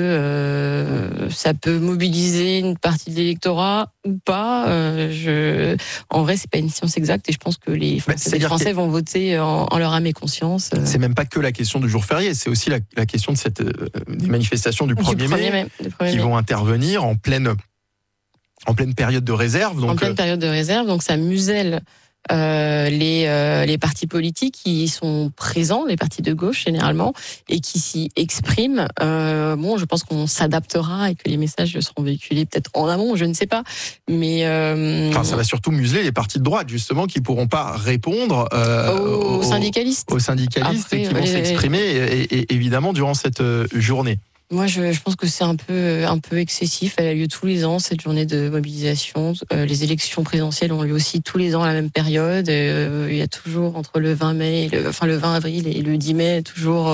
euh, ça peut mobiliser une partie de l'électorat ou pas. Euh, je, en vrai, c'est pas une science exacte, et je pense que les Français, les Français vont voter en, en leur âme et conscience. C'est même pas que la question du jour férié, c'est aussi la, la question de cette euh, des manifestations du premier mai, qui vont intervenir en pleine, en pleine période de réserve. Donc en pleine période de réserve, donc ça muselle euh, les, euh, les partis politiques qui sont présents, les partis de gauche généralement, et qui s'y expriment. Euh, bon, je pense qu'on s'adaptera et que les messages seront véhiculés peut-être en amont, je ne sais pas. Mais euh... enfin, ça va surtout museler les partis de droite, justement, qui ne pourront pas répondre euh, aux, aux syndicalistes, aux syndicalistes Après, qui vont les... s'exprimer, et, et, évidemment, durant cette journée. Moi, je, je pense que c'est un peu, un peu excessif. Elle a lieu tous les ans, cette journée de mobilisation. Euh, les élections présidentielles ont lieu aussi tous les ans à la même période. Euh, il y a toujours entre le vingt mai, et le, enfin le vingt avril et le dix mai, toujours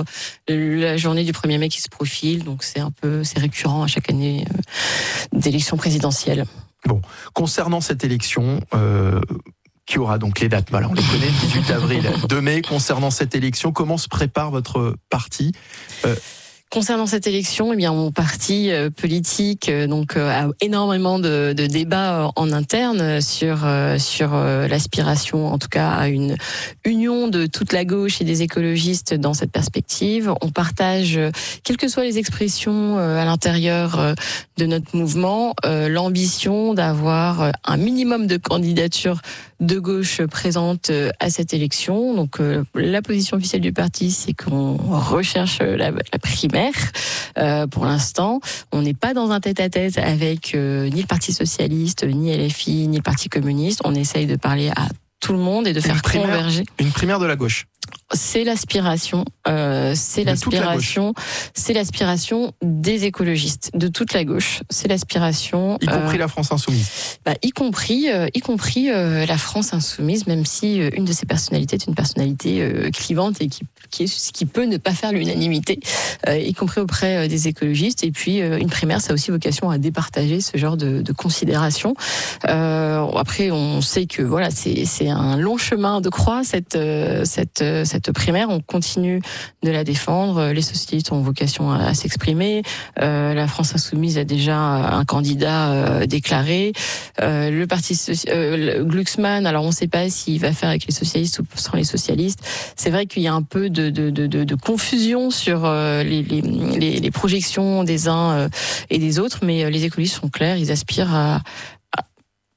la journée du premier mai qui se profile. Donc c'est un peu, c'est récurrent à chaque année euh, d'élection présidentielle. Bon, concernant cette élection. Euh... qui aura donc les dates, voilà, on les connaît, dix-huit avril, deux mai. Concernant cette élection, comment se prépare votre parti ? euh, Concernant cette élection, eh bien mon parti euh, politique euh, donc euh, a énormément de, de débats euh, en interne sur euh, sur euh, l'aspiration, en tout cas à une union de toute la gauche et des écologistes dans cette perspective. On partage, euh, quelles que soient les expressions euh, à l'intérieur euh, de notre mouvement, euh, l'ambition d'avoir euh, un minimum de candidatures de gauche présentes euh, à cette élection. Donc euh, la position officielle du parti, c'est qu'on recherche la, la primaire. Euh, pour l'instant, on n'est pas dans un tête-à-tête avec euh, ni le Parti socialiste, ni L F I, ni le Parti communiste. On essaye de parler à tout le monde et de faire primaire, converger. Une primaire de la gauche. C'est l'aspiration, euh, c'est de l'aspiration, c'est l'aspiration des écologistes, de toute la gauche. C'est l'aspiration, y compris euh, la France insoumise. Bah, y compris, euh, y compris euh, la France insoumise, même si euh, une de ses personnalités est une personnalité euh, clivante et qui, qui, est, qui peut ne pas faire l'unanimité, euh, y compris auprès euh, des écologistes. Et puis euh, une primaire, ça a aussi vocation à départager ce genre de, de considérations. Euh, après, on sait que voilà, c'est, c'est un long chemin de croix cette, euh, cette cette primaire, on continue de la défendre. Les socialistes ont vocation à, à s'exprimer. Euh, la France insoumise a déjà un candidat euh, déclaré. Euh, le parti soci... euh, Glucksmann, alors on ne sait pas s'il va faire avec les socialistes ou sans les socialistes. C'est vrai qu'il y a un peu de, de, de, de confusion sur euh, les, les, les, les projections des uns euh, et des autres, mais les écologistes sont clairs, ils aspirent à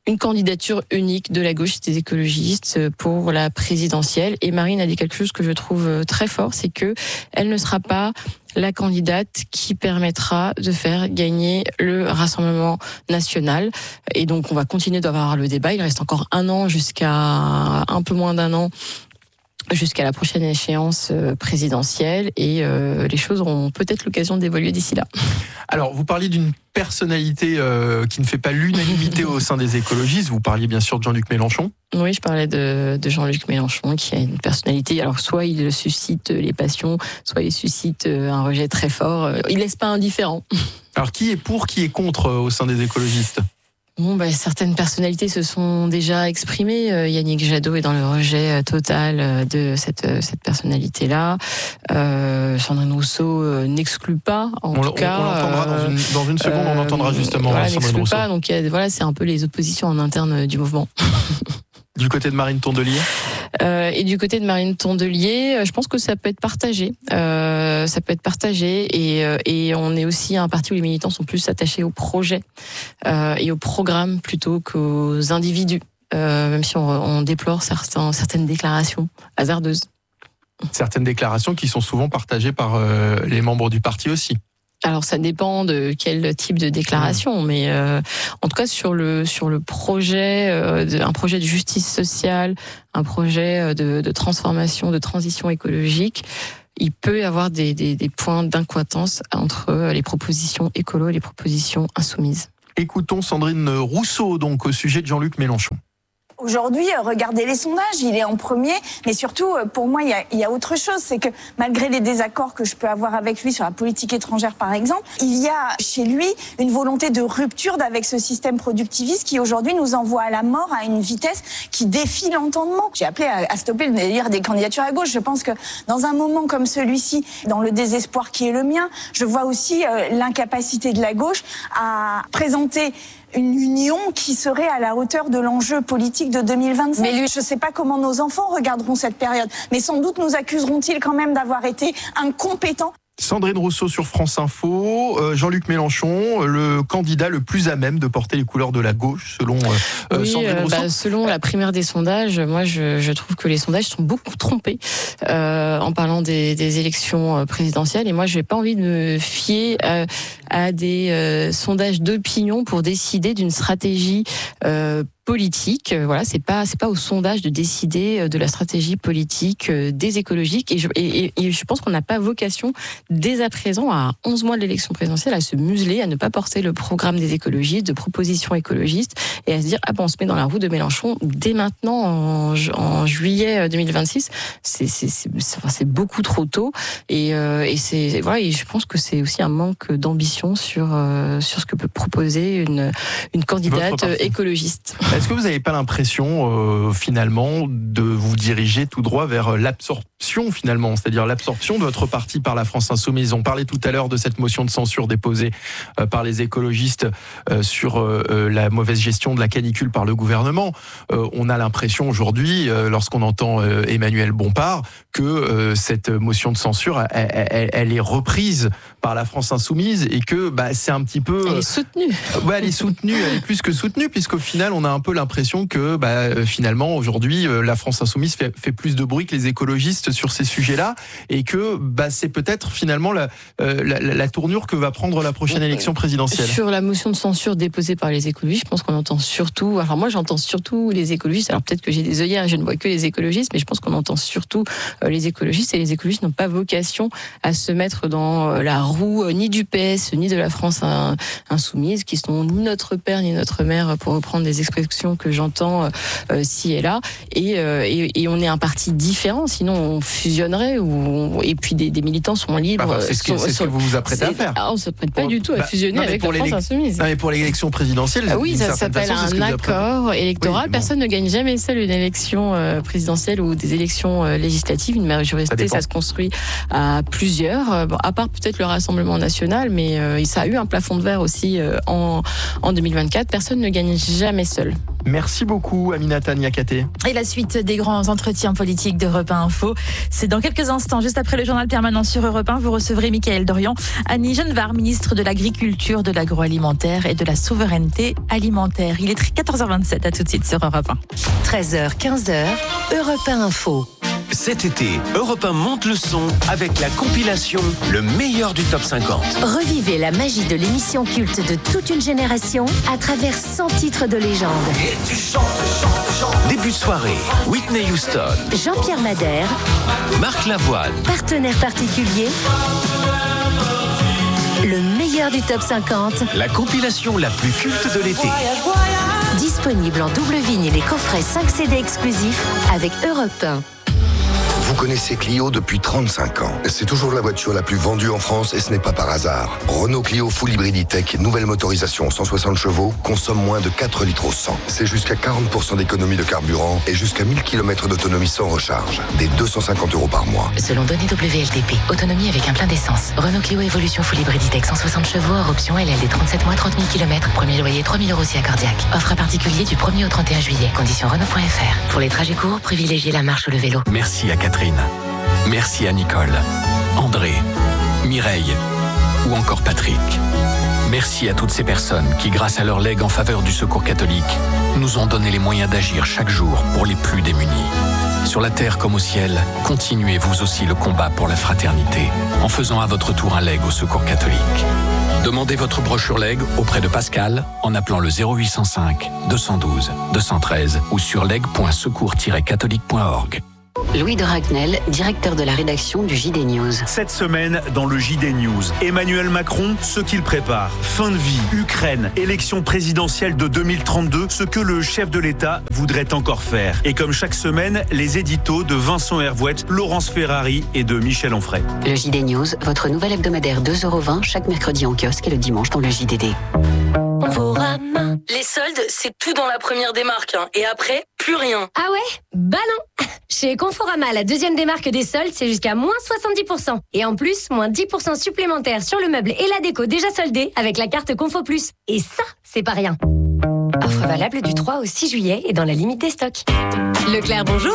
une candidature unique de la gauche des écologistes pour la présidentielle. Et Marine a dit quelque chose que je trouve très fort, c'est que elle ne sera pas la candidate qui permettra de faire gagner le Rassemblement national. Et donc, on va continuer d'avoir le débat. Il reste encore un an jusqu'à un peu moins d'un an jusqu'à la prochaine échéance présidentielle et euh, les choses auront peut-être l'occasion d'évoluer d'ici là. Alors, vous parliez d'une personnalité euh, qui ne fait pas l'unanimité au sein des écologistes. Vous parliez bien sûr de Jean-Luc Mélenchon. Oui, je parlais de, de Jean-Luc Mélenchon qui a une personnalité. Alors, soit il suscite les passions, soit il suscite un rejet très fort. Il laisse pas indifférent. Alors, qui est pour, qui est contre au sein des écologistes ? Bon, bah, certaines personnalités se sont déjà exprimées. Euh, Yannick Jadot est dans le rejet total de cette, cette personnalité-là. Euh, Sandrine Rousseau euh, n'exclut pas, en on, tout cas. On l'entendra euh, dans, une, dans une seconde, euh, on entendra justement voilà, Sandrine Rousseau. Pas, donc voilà, c'est un peu les oppositions en interne du mouvement. Du côté de Marine Tondelier ? Euh, et du côté de Marine Tondelier, je pense que ça peut être partagé. Euh, ça peut être partagé et, et on est aussi un parti où les militants sont plus attachés au projet euh, et au programme plutôt qu'aux individus, euh, même si on, on déplore certains, certaines déclarations hasardeuses. Certaines déclarations qui sont souvent partagées par euh, les membres du parti aussi. Alors ça dépend de quel type de déclaration, mais euh, en tout cas sur le sur le projet, euh, de, un projet de justice sociale, un projet de, de transformation, de transition écologique, il peut y avoir des, des, des points d'incohérence entre les propositions écolo et les propositions insoumises. Écoutons Sandrine Rousseau donc au sujet de Jean-Luc Mélenchon. Aujourd'hui, regardez les sondages, il est en premier, mais surtout, pour moi, il y a, il y a autre chose, c'est que malgré les désaccords que je peux avoir avec lui sur la politique étrangère, par exemple, il y a chez lui une volonté de rupture avec ce système productiviste qui, aujourd'hui, nous envoie à la mort à une vitesse qui défie l'entendement. J'ai appelé à, à stopper le délire des candidatures à gauche. Je pense que dans un moment comme celui-ci, dans le désespoir qui est le mien, je vois aussi euh, l'incapacité de la gauche à présenter une union qui serait à la hauteur de l'enjeu politique de deux mille vingt-cinq. Mais lui, je ne sais pas comment nos enfants regarderont cette période, mais sans doute nous accuseront-ils quand même d'avoir été incompétents. Sandrine Rousseau sur France Info, euh, Jean-Luc Mélenchon, le candidat le plus à même de porter les couleurs de la gauche, selon euh, oui, Sandrine Rousseau. Bah, selon la primaire des sondages, moi je, je trouve que les sondages sont beaucoup trompés euh, en parlant des, des élections présidentielles. Et moi, je n'ai pas envie de me fier à, à des euh, sondages d'opinion pour décider d'une stratégie euh, politique. Voilà, c'est pas c'est pas au sondage de décider de la stratégie politique des écologiques. Et je, et, et je pense qu'on n'a pas vocation dès à présent, à onze mois de l'élection présidentielle, à se museler, à ne pas porter le programme des écologistes, de propositions écologistes, et à se dire ah ben on se met dans la roue de Mélenchon dès maintenant en, en juillet deux mille vingt-six. C'est c'est c'est, c'est beaucoup trop tôt. Et, euh, et c'est voilà. Et je pense que c'est aussi un manque d'ambition sur euh, sur ce que peut proposer une une candidate écologiste. Est-ce que vous n'avez pas l'impression, euh, finalement, de vous diriger tout droit vers l'absorption, finalement, c'est-à-dire l'absorption de votre parti par la France Insoumise ? On parlait tout à l'heure de cette motion de censure déposée euh, par les écologistes euh, sur euh, la mauvaise gestion de la canicule par le gouvernement. Euh, on a l'impression aujourd'hui, euh, lorsqu'on entend euh, Emmanuel Bompard, que euh, cette motion de censure, elle, elle, elle est reprise par la France Insoumise et que bah, c'est un petit peu... Elle est soutenue. Euh, ouais, elle est soutenue, elle est plus que soutenue, puisqu'au final, on a un peu l'impression que bah, finalement aujourd'hui la France Insoumise fait, fait plus de bruit que les écologistes sur ces sujets-là et que bah, c'est peut-être finalement la, euh, la, la tournure que va prendre la prochaine élection présidentielle. Sur la motion de censure déposée par les écologistes, je pense qu'on entend surtout, alors moi j'entends surtout les écologistes, alors peut-être que j'ai des œillères et je ne vois que les écologistes, mais je pense qu'on entend surtout les écologistes et les écologistes n'ont pas vocation à se mettre dans la roue ni du P S ni de la France Insoumise qui sont ni notre père ni notre mère pour reprendre des expressions que j'entends euh, ci et là, et, euh, et, et on est un parti différent, sinon on fusionnerait, ou on, et puis des, des militants sont libres. Bah, c'est ce que, sont, c'est ce que vous vous apprêtez à faire. Ah, on ne se prête pas pour, du tout à bah, fusionner non, avec la France Insoumise. Non, mais pour l'élection présidentielle, ah oui, ça s'appelle façon, un accord électoral. Oui, Personne bon. ne gagne jamais seul une élection euh, présidentielle ou des élections euh, législatives. Une majorité, ça, ça se construit à plusieurs, bon, à part peut-être le Rassemblement national, mais euh, ça a eu un plafond de verre aussi euh, en, en deux mille vingt-quatre. Personne ne gagne jamais seul. Merci beaucoup, Aminata Niakaté. Et la suite des grands entretiens politiques d'Europe un Info, c'est dans quelques instants. Juste après le journal permanent sur Europe un, vous recevrez Mickaël Dorian, Annie Genevard, ministre de l'Agriculture, de l'Agroalimentaire et de la Souveraineté Alimentaire. Il est quatorze heures vingt-sept, à tout de suite sur Europe un. treize heures, quinze heures, Europe un Info. Cet été, Europe un monte le son avec la compilation Le meilleur du top cinquante. Revivez la magie de l'émission culte de toute une génération à travers cent titres de légende. Et tu chantes, chantes, chantes. Début de soirée, Whitney Houston, Jean-Pierre Madère, Marc Lavoine, partenaire particulier. Le meilleur du top cinquante. La compilation la plus culte de l'été. Disponible en double vinyle et coffret cinq C D exclusifs avec Europe un. Vous connaissez Clio depuis trente-cinq ans. C'est toujours la voiture la plus vendue en France et ce n'est pas par hasard. Renault Clio Full Hybrid E-Tech, nouvelle motorisation cent soixante chevaux, consomme moins de quatre litres au cent. C'est jusqu'à quarante pour cent d'économie de carburant et jusqu'à mille kilomètres d'autonomie sans recharge. Des deux cent cinquante euros par mois. Selon données W L T P, autonomie avec un plein d'essence. Renault Clio Evolution Full Hybrid E-Tech cent soixante chevaux, hors option L L D trente-sept mois, trente mille kilomètres. Premier loyer trois mille euros si accordiaque. Offre à particulier du premier au trente et un juillet. Conditions Renault point F R. Pour les trajets courts, privilégiez la marche ou le vélo. Merci à Catherine. Merci à Nicole, André, Mireille ou encore Patrick. Merci à toutes ces personnes qui, grâce à leur legs en faveur du Secours catholique, nous ont donné les moyens d'agir chaque jour pour les plus démunis. Sur la terre comme au ciel, continuez vous aussi le combat pour la fraternité en faisant à votre tour un leg au Secours catholique. Demandez votre brochure leg auprès de Pascal en appelant le zéro huit cent cinq, deux cent douze, deux cent treize ou sur leg point secours tiret catholique point org. Louis de Ragnel, directeur de la rédaction du J D News. Cette semaine, dans le J D News, Emmanuel Macron, ce qu'il prépare. Fin de vie, Ukraine, élection présidentielle de deux mille trente-deux, ce que le chef de l'État voudrait encore faire. Et comme chaque semaine, les éditos de Vincent Hervouette, Laurence Ferrari et de Michel Onfray. Le J D News, votre nouvel hebdomadaire deux euros vingt chaque mercredi en kiosque et le dimanche dans le J D D. Conforama. Les soldes, c'est tout dans la première démarque. Hein. Et après, plus rien. Ah ouais? Bah non. Chez Conforama, la deuxième démarque des soldes, c'est jusqu'à moins soixante-dix pour cent. Et en plus, moins dix pour cent supplémentaires sur le meuble et la déco déjà soldés avec la carte Confo Plus. Et ça, c'est pas rien. Offre valable du trois au six juillet et dans la limite des stocks. Leclerc, bonjour.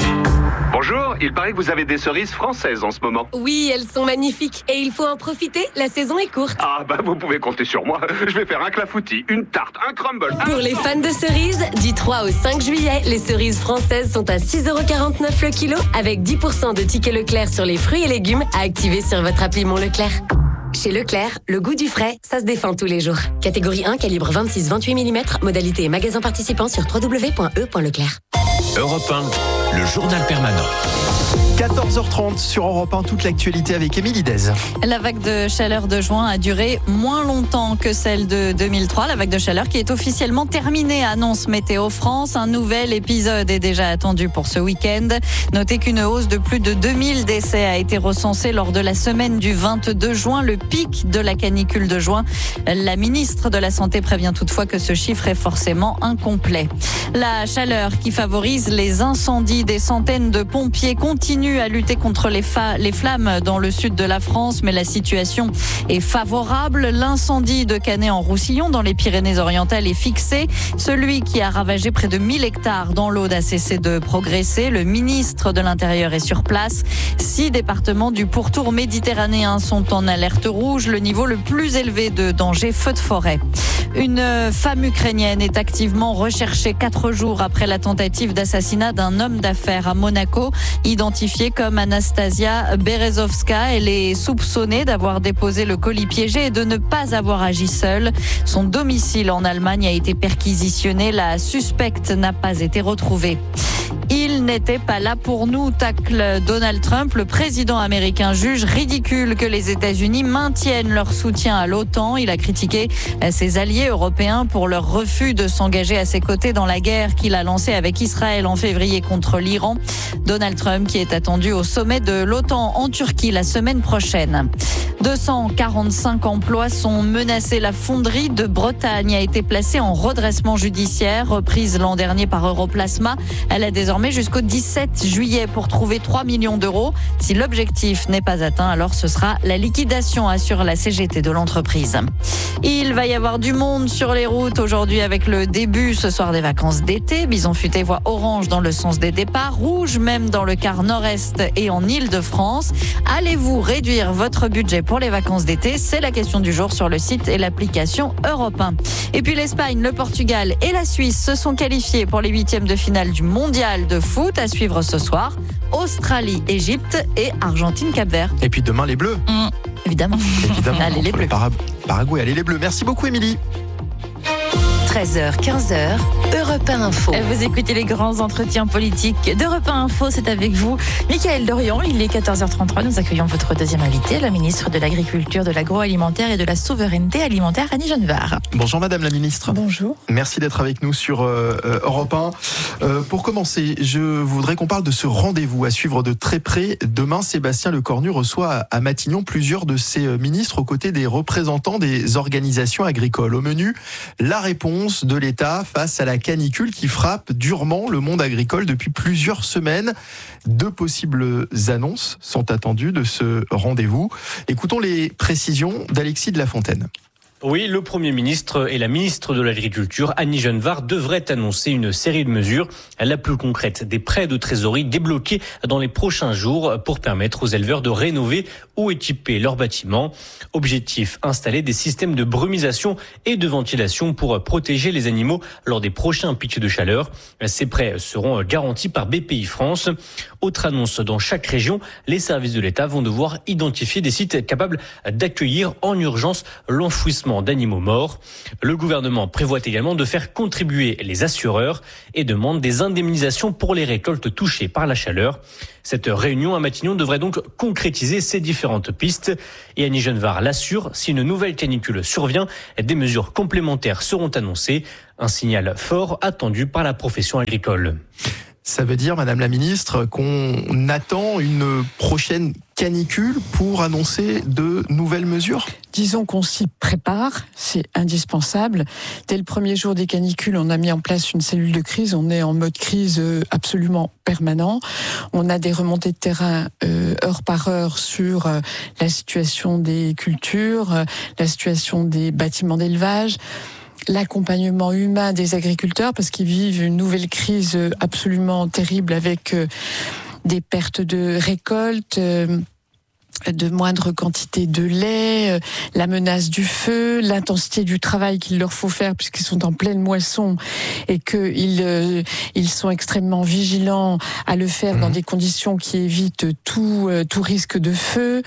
Bonjour, il paraît que vous avez des cerises françaises en ce moment. Oui, elles sont magnifiques. Et il faut en profiter, la saison est courte. Ah bah vous pouvez compter sur moi. Je vais faire un clafoutis, une tarte, un crumble. Un... Pour les fans de cerises, du trois au cinq juillet, les cerises françaises sont à six euros quarante-neuf le kilo avec dix pour cent de tickets Leclerc sur les fruits et légumes à activer sur votre appli Mon Leclerc. Chez Leclerc, le goût du frais, ça se défend tous les jours. Catégorie un, calibre vingt-six vingt-huit millimètres, modalité et magasin participant sur w w w point e point leclerc. Europe un, le journal permanent. quatorze heures trente sur Europe un, toute l'actualité avec Émilie Dez. La vague de chaleur de juin a duré moins longtemps que celle de deux mille trois. La vague de chaleur qui est officiellement terminée, annonce Météo France. Un nouvel épisode est déjà attendu pour ce week-end. Notez qu'une hausse de plus de deux mille décès a été recensée lors de la semaine du vingt-deux juin, le pic de la canicule de juin. La ministre de la Santé prévient toutefois que ce chiffre est forcément incomplet. La chaleur qui favorise les incendies, des centaines de pompiers continuent à lutter contre les, fa- les flammes dans le sud de la France, mais la situation est favorable. L'incendie de Canet-en-Roussillon dans les Pyrénées-Orientales est fixé. Celui qui a ravagé près de mille hectares dans l'Aude a cessé de progresser. Le ministre de l'Intérieur est sur place. Six départements du pourtour méditerranéen sont en alerte rouge, le niveau le plus élevé de danger, feu de forêt. Une femme ukrainienne est activement recherchée quatre jours après la tentative d'assassinat d'un homme d'affaires à Monaco, identifiée comme Anastasia Berezovska. Elle est soupçonnée d'avoir déposé le colis piégé et de ne pas avoir agi seule. Son domicile en Allemagne a été perquisitionné. La suspecte n'a pas été retrouvée. Il n'était pas là pour nous, tacle Donald Trump. Le président américain juge ridicule que les États-Unis maintiennent leur soutien à l'OTAN. Il a critiqué ses alliés européens pour leur refus de s'engager à ses côtés dans la guerre qu'il a lancée avec Israël en février contre l'Iran. Donald Trump qui est attendu au sommet de l'OTAN en Turquie la semaine prochaine. deux cent quarante-cinq emplois sont menacés. La fonderie de Bretagne a été placée en redressement judiciaire, reprise l'an dernier par Europlasma. Elle a désormais jusqu'au jusqu'au dix-sept juillet pour trouver trois millions d'euros. Si l'objectif n'est pas atteint, alors ce sera la liquidation, assure la C G T de l'entreprise. Il va y avoir du monde sur les routes aujourd'hui avec le début ce soir des vacances d'été. Bison Futé voit orange dans le sens des départs, rouge même dans le quart nord-est et en Île-de-France. Allez-vous réduire votre budget pour les vacances d'été? C'est la question du jour sur le site et l'application Europe un. Et puis l'Espagne, le Portugal et la Suisse se sont qualifiés pour les huitièmes de finale du mondial de foot à suivre ce soir. Australie, Égypte et Argentine, Cap-Vert. Et puis demain les Bleus. Mmh, évidemment. Évidemment. Allez les Bleus. Para- Paraguay, allez les Bleus. Merci beaucoup Émilie. treize heures, quinze heures, Europe un Info. Vous écoutez les grands entretiens politiques d'Europe un Info, c'est avec vous, Mickaël Dorian. Il est quatorze heures trente-trois, nous accueillons votre deuxième invitée, la ministre de l'Agriculture, de l'Agroalimentaire et de la Souveraineté Alimentaire, Annie Genevard. Bonjour Madame la Ministre. Bonjour. Merci d'être avec nous sur euh, Europe un. Euh, pour commencer, je voudrais qu'on parle de ce rendez-vous à suivre de très près. Demain, Sébastien Lecornu reçoit à Matignon plusieurs de ses ministres aux côtés des représentants des organisations agricoles. Au menu, la réponse de l'État face à la canicule qui frappe durement le monde agricole depuis plusieurs semaines. Deux possibles annonces sont attendues de ce rendez-vous. Écoutons les précisions d'Alexis de la Fontaine. Oui, le Premier ministre et la ministre de l'Agriculture, Annie Genevard, devraient annoncer une série de mesures, la plus concrète, des prêts de trésorerie débloqués dans les prochains jours pour permettre aux éleveurs de rénover ou équiper leurs bâtiments. Objectif, installer des systèmes de brumisation et de ventilation pour protéger les animaux lors des prochains pics de chaleur. Ces prêts seront garantis par B P I France. Autre annonce, dans chaque région, les services de l'État vont devoir identifier des sites capables d'accueillir en urgence l'enfouissement d'animaux morts. Le gouvernement prévoit également de faire contribuer les assureurs et demande des indemnisations pour les récoltes touchées par la chaleur. Cette réunion à Matignon devrait donc concrétiser ces différentes pistes. Et Annie Genevard l'assure, si une nouvelle canicule survient, des mesures complémentaires seront annoncées. Un signal fort attendu par la profession agricole. Ça veut dire, Madame la Ministre, qu'on attend une prochaine canicule pour annoncer de nouvelles mesures ? Disons qu'on s'y prépare, c'est indispensable. Dès le premier jour des canicules, on a mis en place une cellule de crise. On est en mode crise absolument permanent. On a des remontées de terrain euh, heure par heure sur euh, la situation des cultures, euh, la situation des bâtiments d'élevage, l'accompagnement humain des agriculteurs parce qu'ils vivent une nouvelle crise absolument terrible avec des pertes de récoltes, de moindre quantité de lait, la menace du feu, l'intensité du travail qu'il leur faut faire puisqu'ils sont en pleine moisson et qu'ils euh, ils sont extrêmement vigilants à le faire mmh. dans des conditions qui évitent tout, euh, tout risque de feu.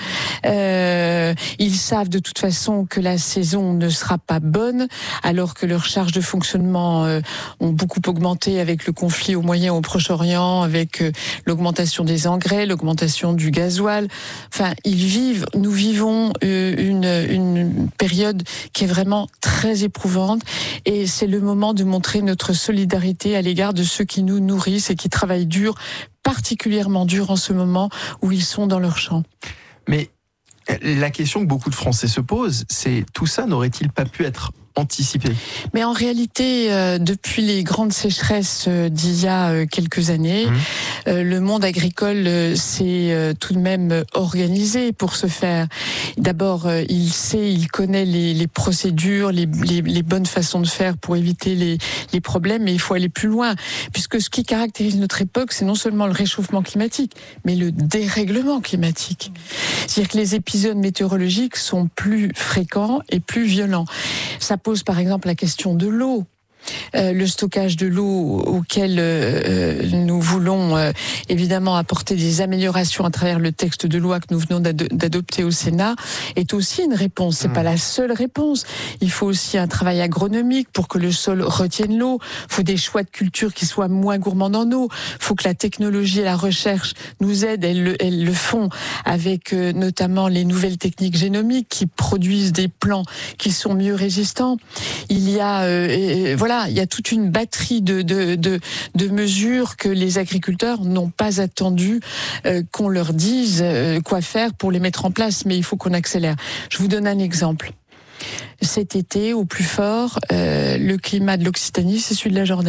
Euh, ils savent de toute façon que la saison ne sera pas bonne alors que leurs charges de fonctionnement euh, ont beaucoup augmenté avec le conflit au Moyen, au Proche-Orient, avec euh, l'augmentation des engrais, l'augmentation du gasoil. Enfin, ils vivent, nous vivons une, une période qui est vraiment très éprouvante et c'est le moment de montrer notre solidarité à l'égard de ceux qui nous nourrissent et qui travaillent dur, particulièrement dur en ce moment où ils sont dans leur champ. Mais la question que beaucoup de Français se posent, c'est tout ça n'aurait-il pas pu être anticipé ? Mais en réalité, euh, depuis les grandes sécheresses euh, d'il y a euh, quelques années, mmh. euh, le monde agricole euh, s'est euh, tout de même organisé pour ce faire. D'abord, euh, il sait, il connaît les, les procédures, les, les, les bonnes façons de faire pour éviter les, les problèmes, mais il faut aller plus loin, puisque ce qui caractérise notre époque, c'est non seulement le réchauffement climatique, mais le dérèglement climatique. C'est-à-dire que les épisodes météorologiques sont plus fréquents et plus violents. Ça pose par exemple la question de l'eau. Euh, le stockage de l'eau auquel euh, nous voulons euh, évidemment apporter des améliorations à travers le texte de loi que nous venons d'ado- d'adopter au Sénat est aussi une réponse. C'est mmh. pas la seule réponse. Il faut aussi un travail agronomique pour que le sol retienne l'eau. Il faut des choix de culture qui soient moins gourmands en eau. Il faut que la technologie et la recherche nous aident. Elles le, elles le font avec euh, notamment les nouvelles techniques génomiques qui produisent des plants qui sont mieux résistants. Il y a euh, et, et, voilà. Il y a toute une batterie de, de, de, de mesures que les agriculteurs n'ont pas attendu euh, qu'on leur dise euh, quoi faire pour les mettre en place, mais il faut qu'on accélère. Je vous donne un exemple. Cet été, au plus fort, euh, le climat de l'Occitanie, c'est celui de la Jordanie.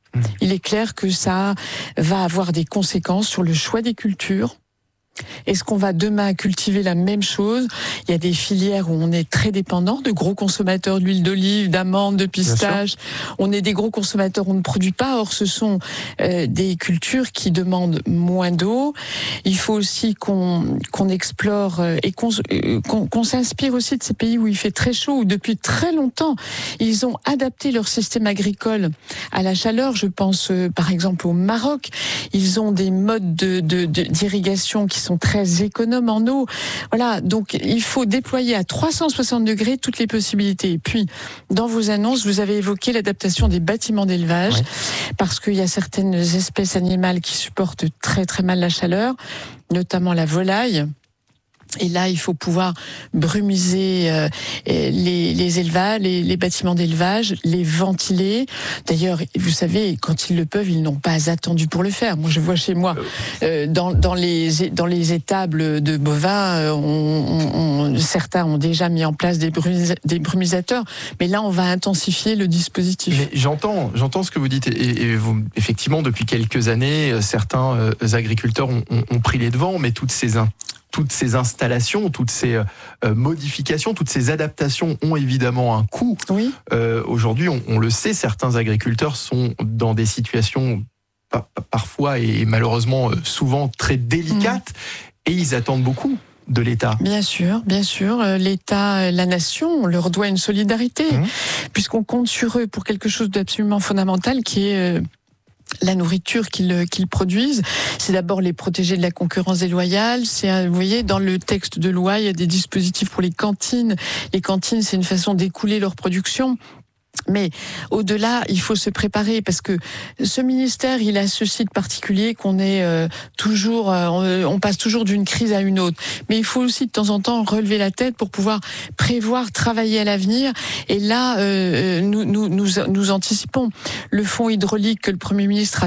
Il est clair que ça va avoir des conséquences sur le choix des cultures. Est-ce qu'on va demain cultiver la même chose? Il y a des filières où on est très dépendant, de gros consommateurs d'huile d'olive, d'amandes, de pistaches. On est des gros consommateurs où on ne produit pas. Or, ce sont euh, des cultures qui demandent moins d'eau. Il faut aussi qu'on qu'on explore euh, et qu'on euh, qu'on, qu'on s'inspire aussi de ces pays où il fait très chaud, où depuis très longtemps, ils ont adapté leur système agricole à la chaleur. Je pense euh, par exemple au Maroc. Ils ont des modes de, de, de, d'irrigation qui sont très économes en eau. Voilà, donc il faut déployer à trois cent soixante degrés toutes les possibilités. Et puis, dans vos annonces, vous avez évoqué l'adaptation des bâtiments d'élevage, ouais. parce qu'il y a certaines espèces animales qui supportent très très mal la chaleur, notamment la volaille. Et là, il faut pouvoir brumiser euh, les, les élevages, les, les bâtiments d'élevage, les ventiler. D'ailleurs, vous savez, quand ils le peuvent, ils n'ont pas attendu pour le faire. Moi, je vois chez moi, euh, dans, dans, les, dans les étables de bovins, on, on, on, certains ont déjà mis en place des, brumis, des brumisateurs. Mais là, on va intensifier le dispositif. Mais j'entends, j'entends ce que vous dites. Et, et vous, effectivement, depuis quelques années, certains euh, agriculteurs ont, ont, ont pris les devants, mais toutes ces Toutes ces installations, toutes ces euh, modifications, toutes ces adaptations ont évidemment un coût. Oui. Euh, aujourd'hui, on, on le sait, certains agriculteurs sont dans des situations pa- parfois et malheureusement souvent très délicates, mmh. et ils attendent beaucoup de l'État. Bien sûr, bien sûr. L'État, la nation, on leur doit une solidarité, mmh. puisqu'on compte sur eux pour quelque chose d'absolument fondamental qui est... Euh, la nourriture qu'ils qu'ils produisent, c'est d'abord les protéger de la concurrence déloyale. C'est, vous voyez, dans le texte de loi, il y a des dispositifs pour les cantines. Les cantines, c'est une façon d'écouler leur production. Mais au-delà, il faut se préparer parce que ce ministère, il a ce site particulier qu'on est euh, toujours, euh, on passe toujours d'une crise à une autre. Mais il faut aussi de temps en temps relever la tête pour pouvoir prévoir, travailler à l'avenir. Et là, euh, nous, nous, nous, nous anticipons le fonds hydraulique que le Premier ministre a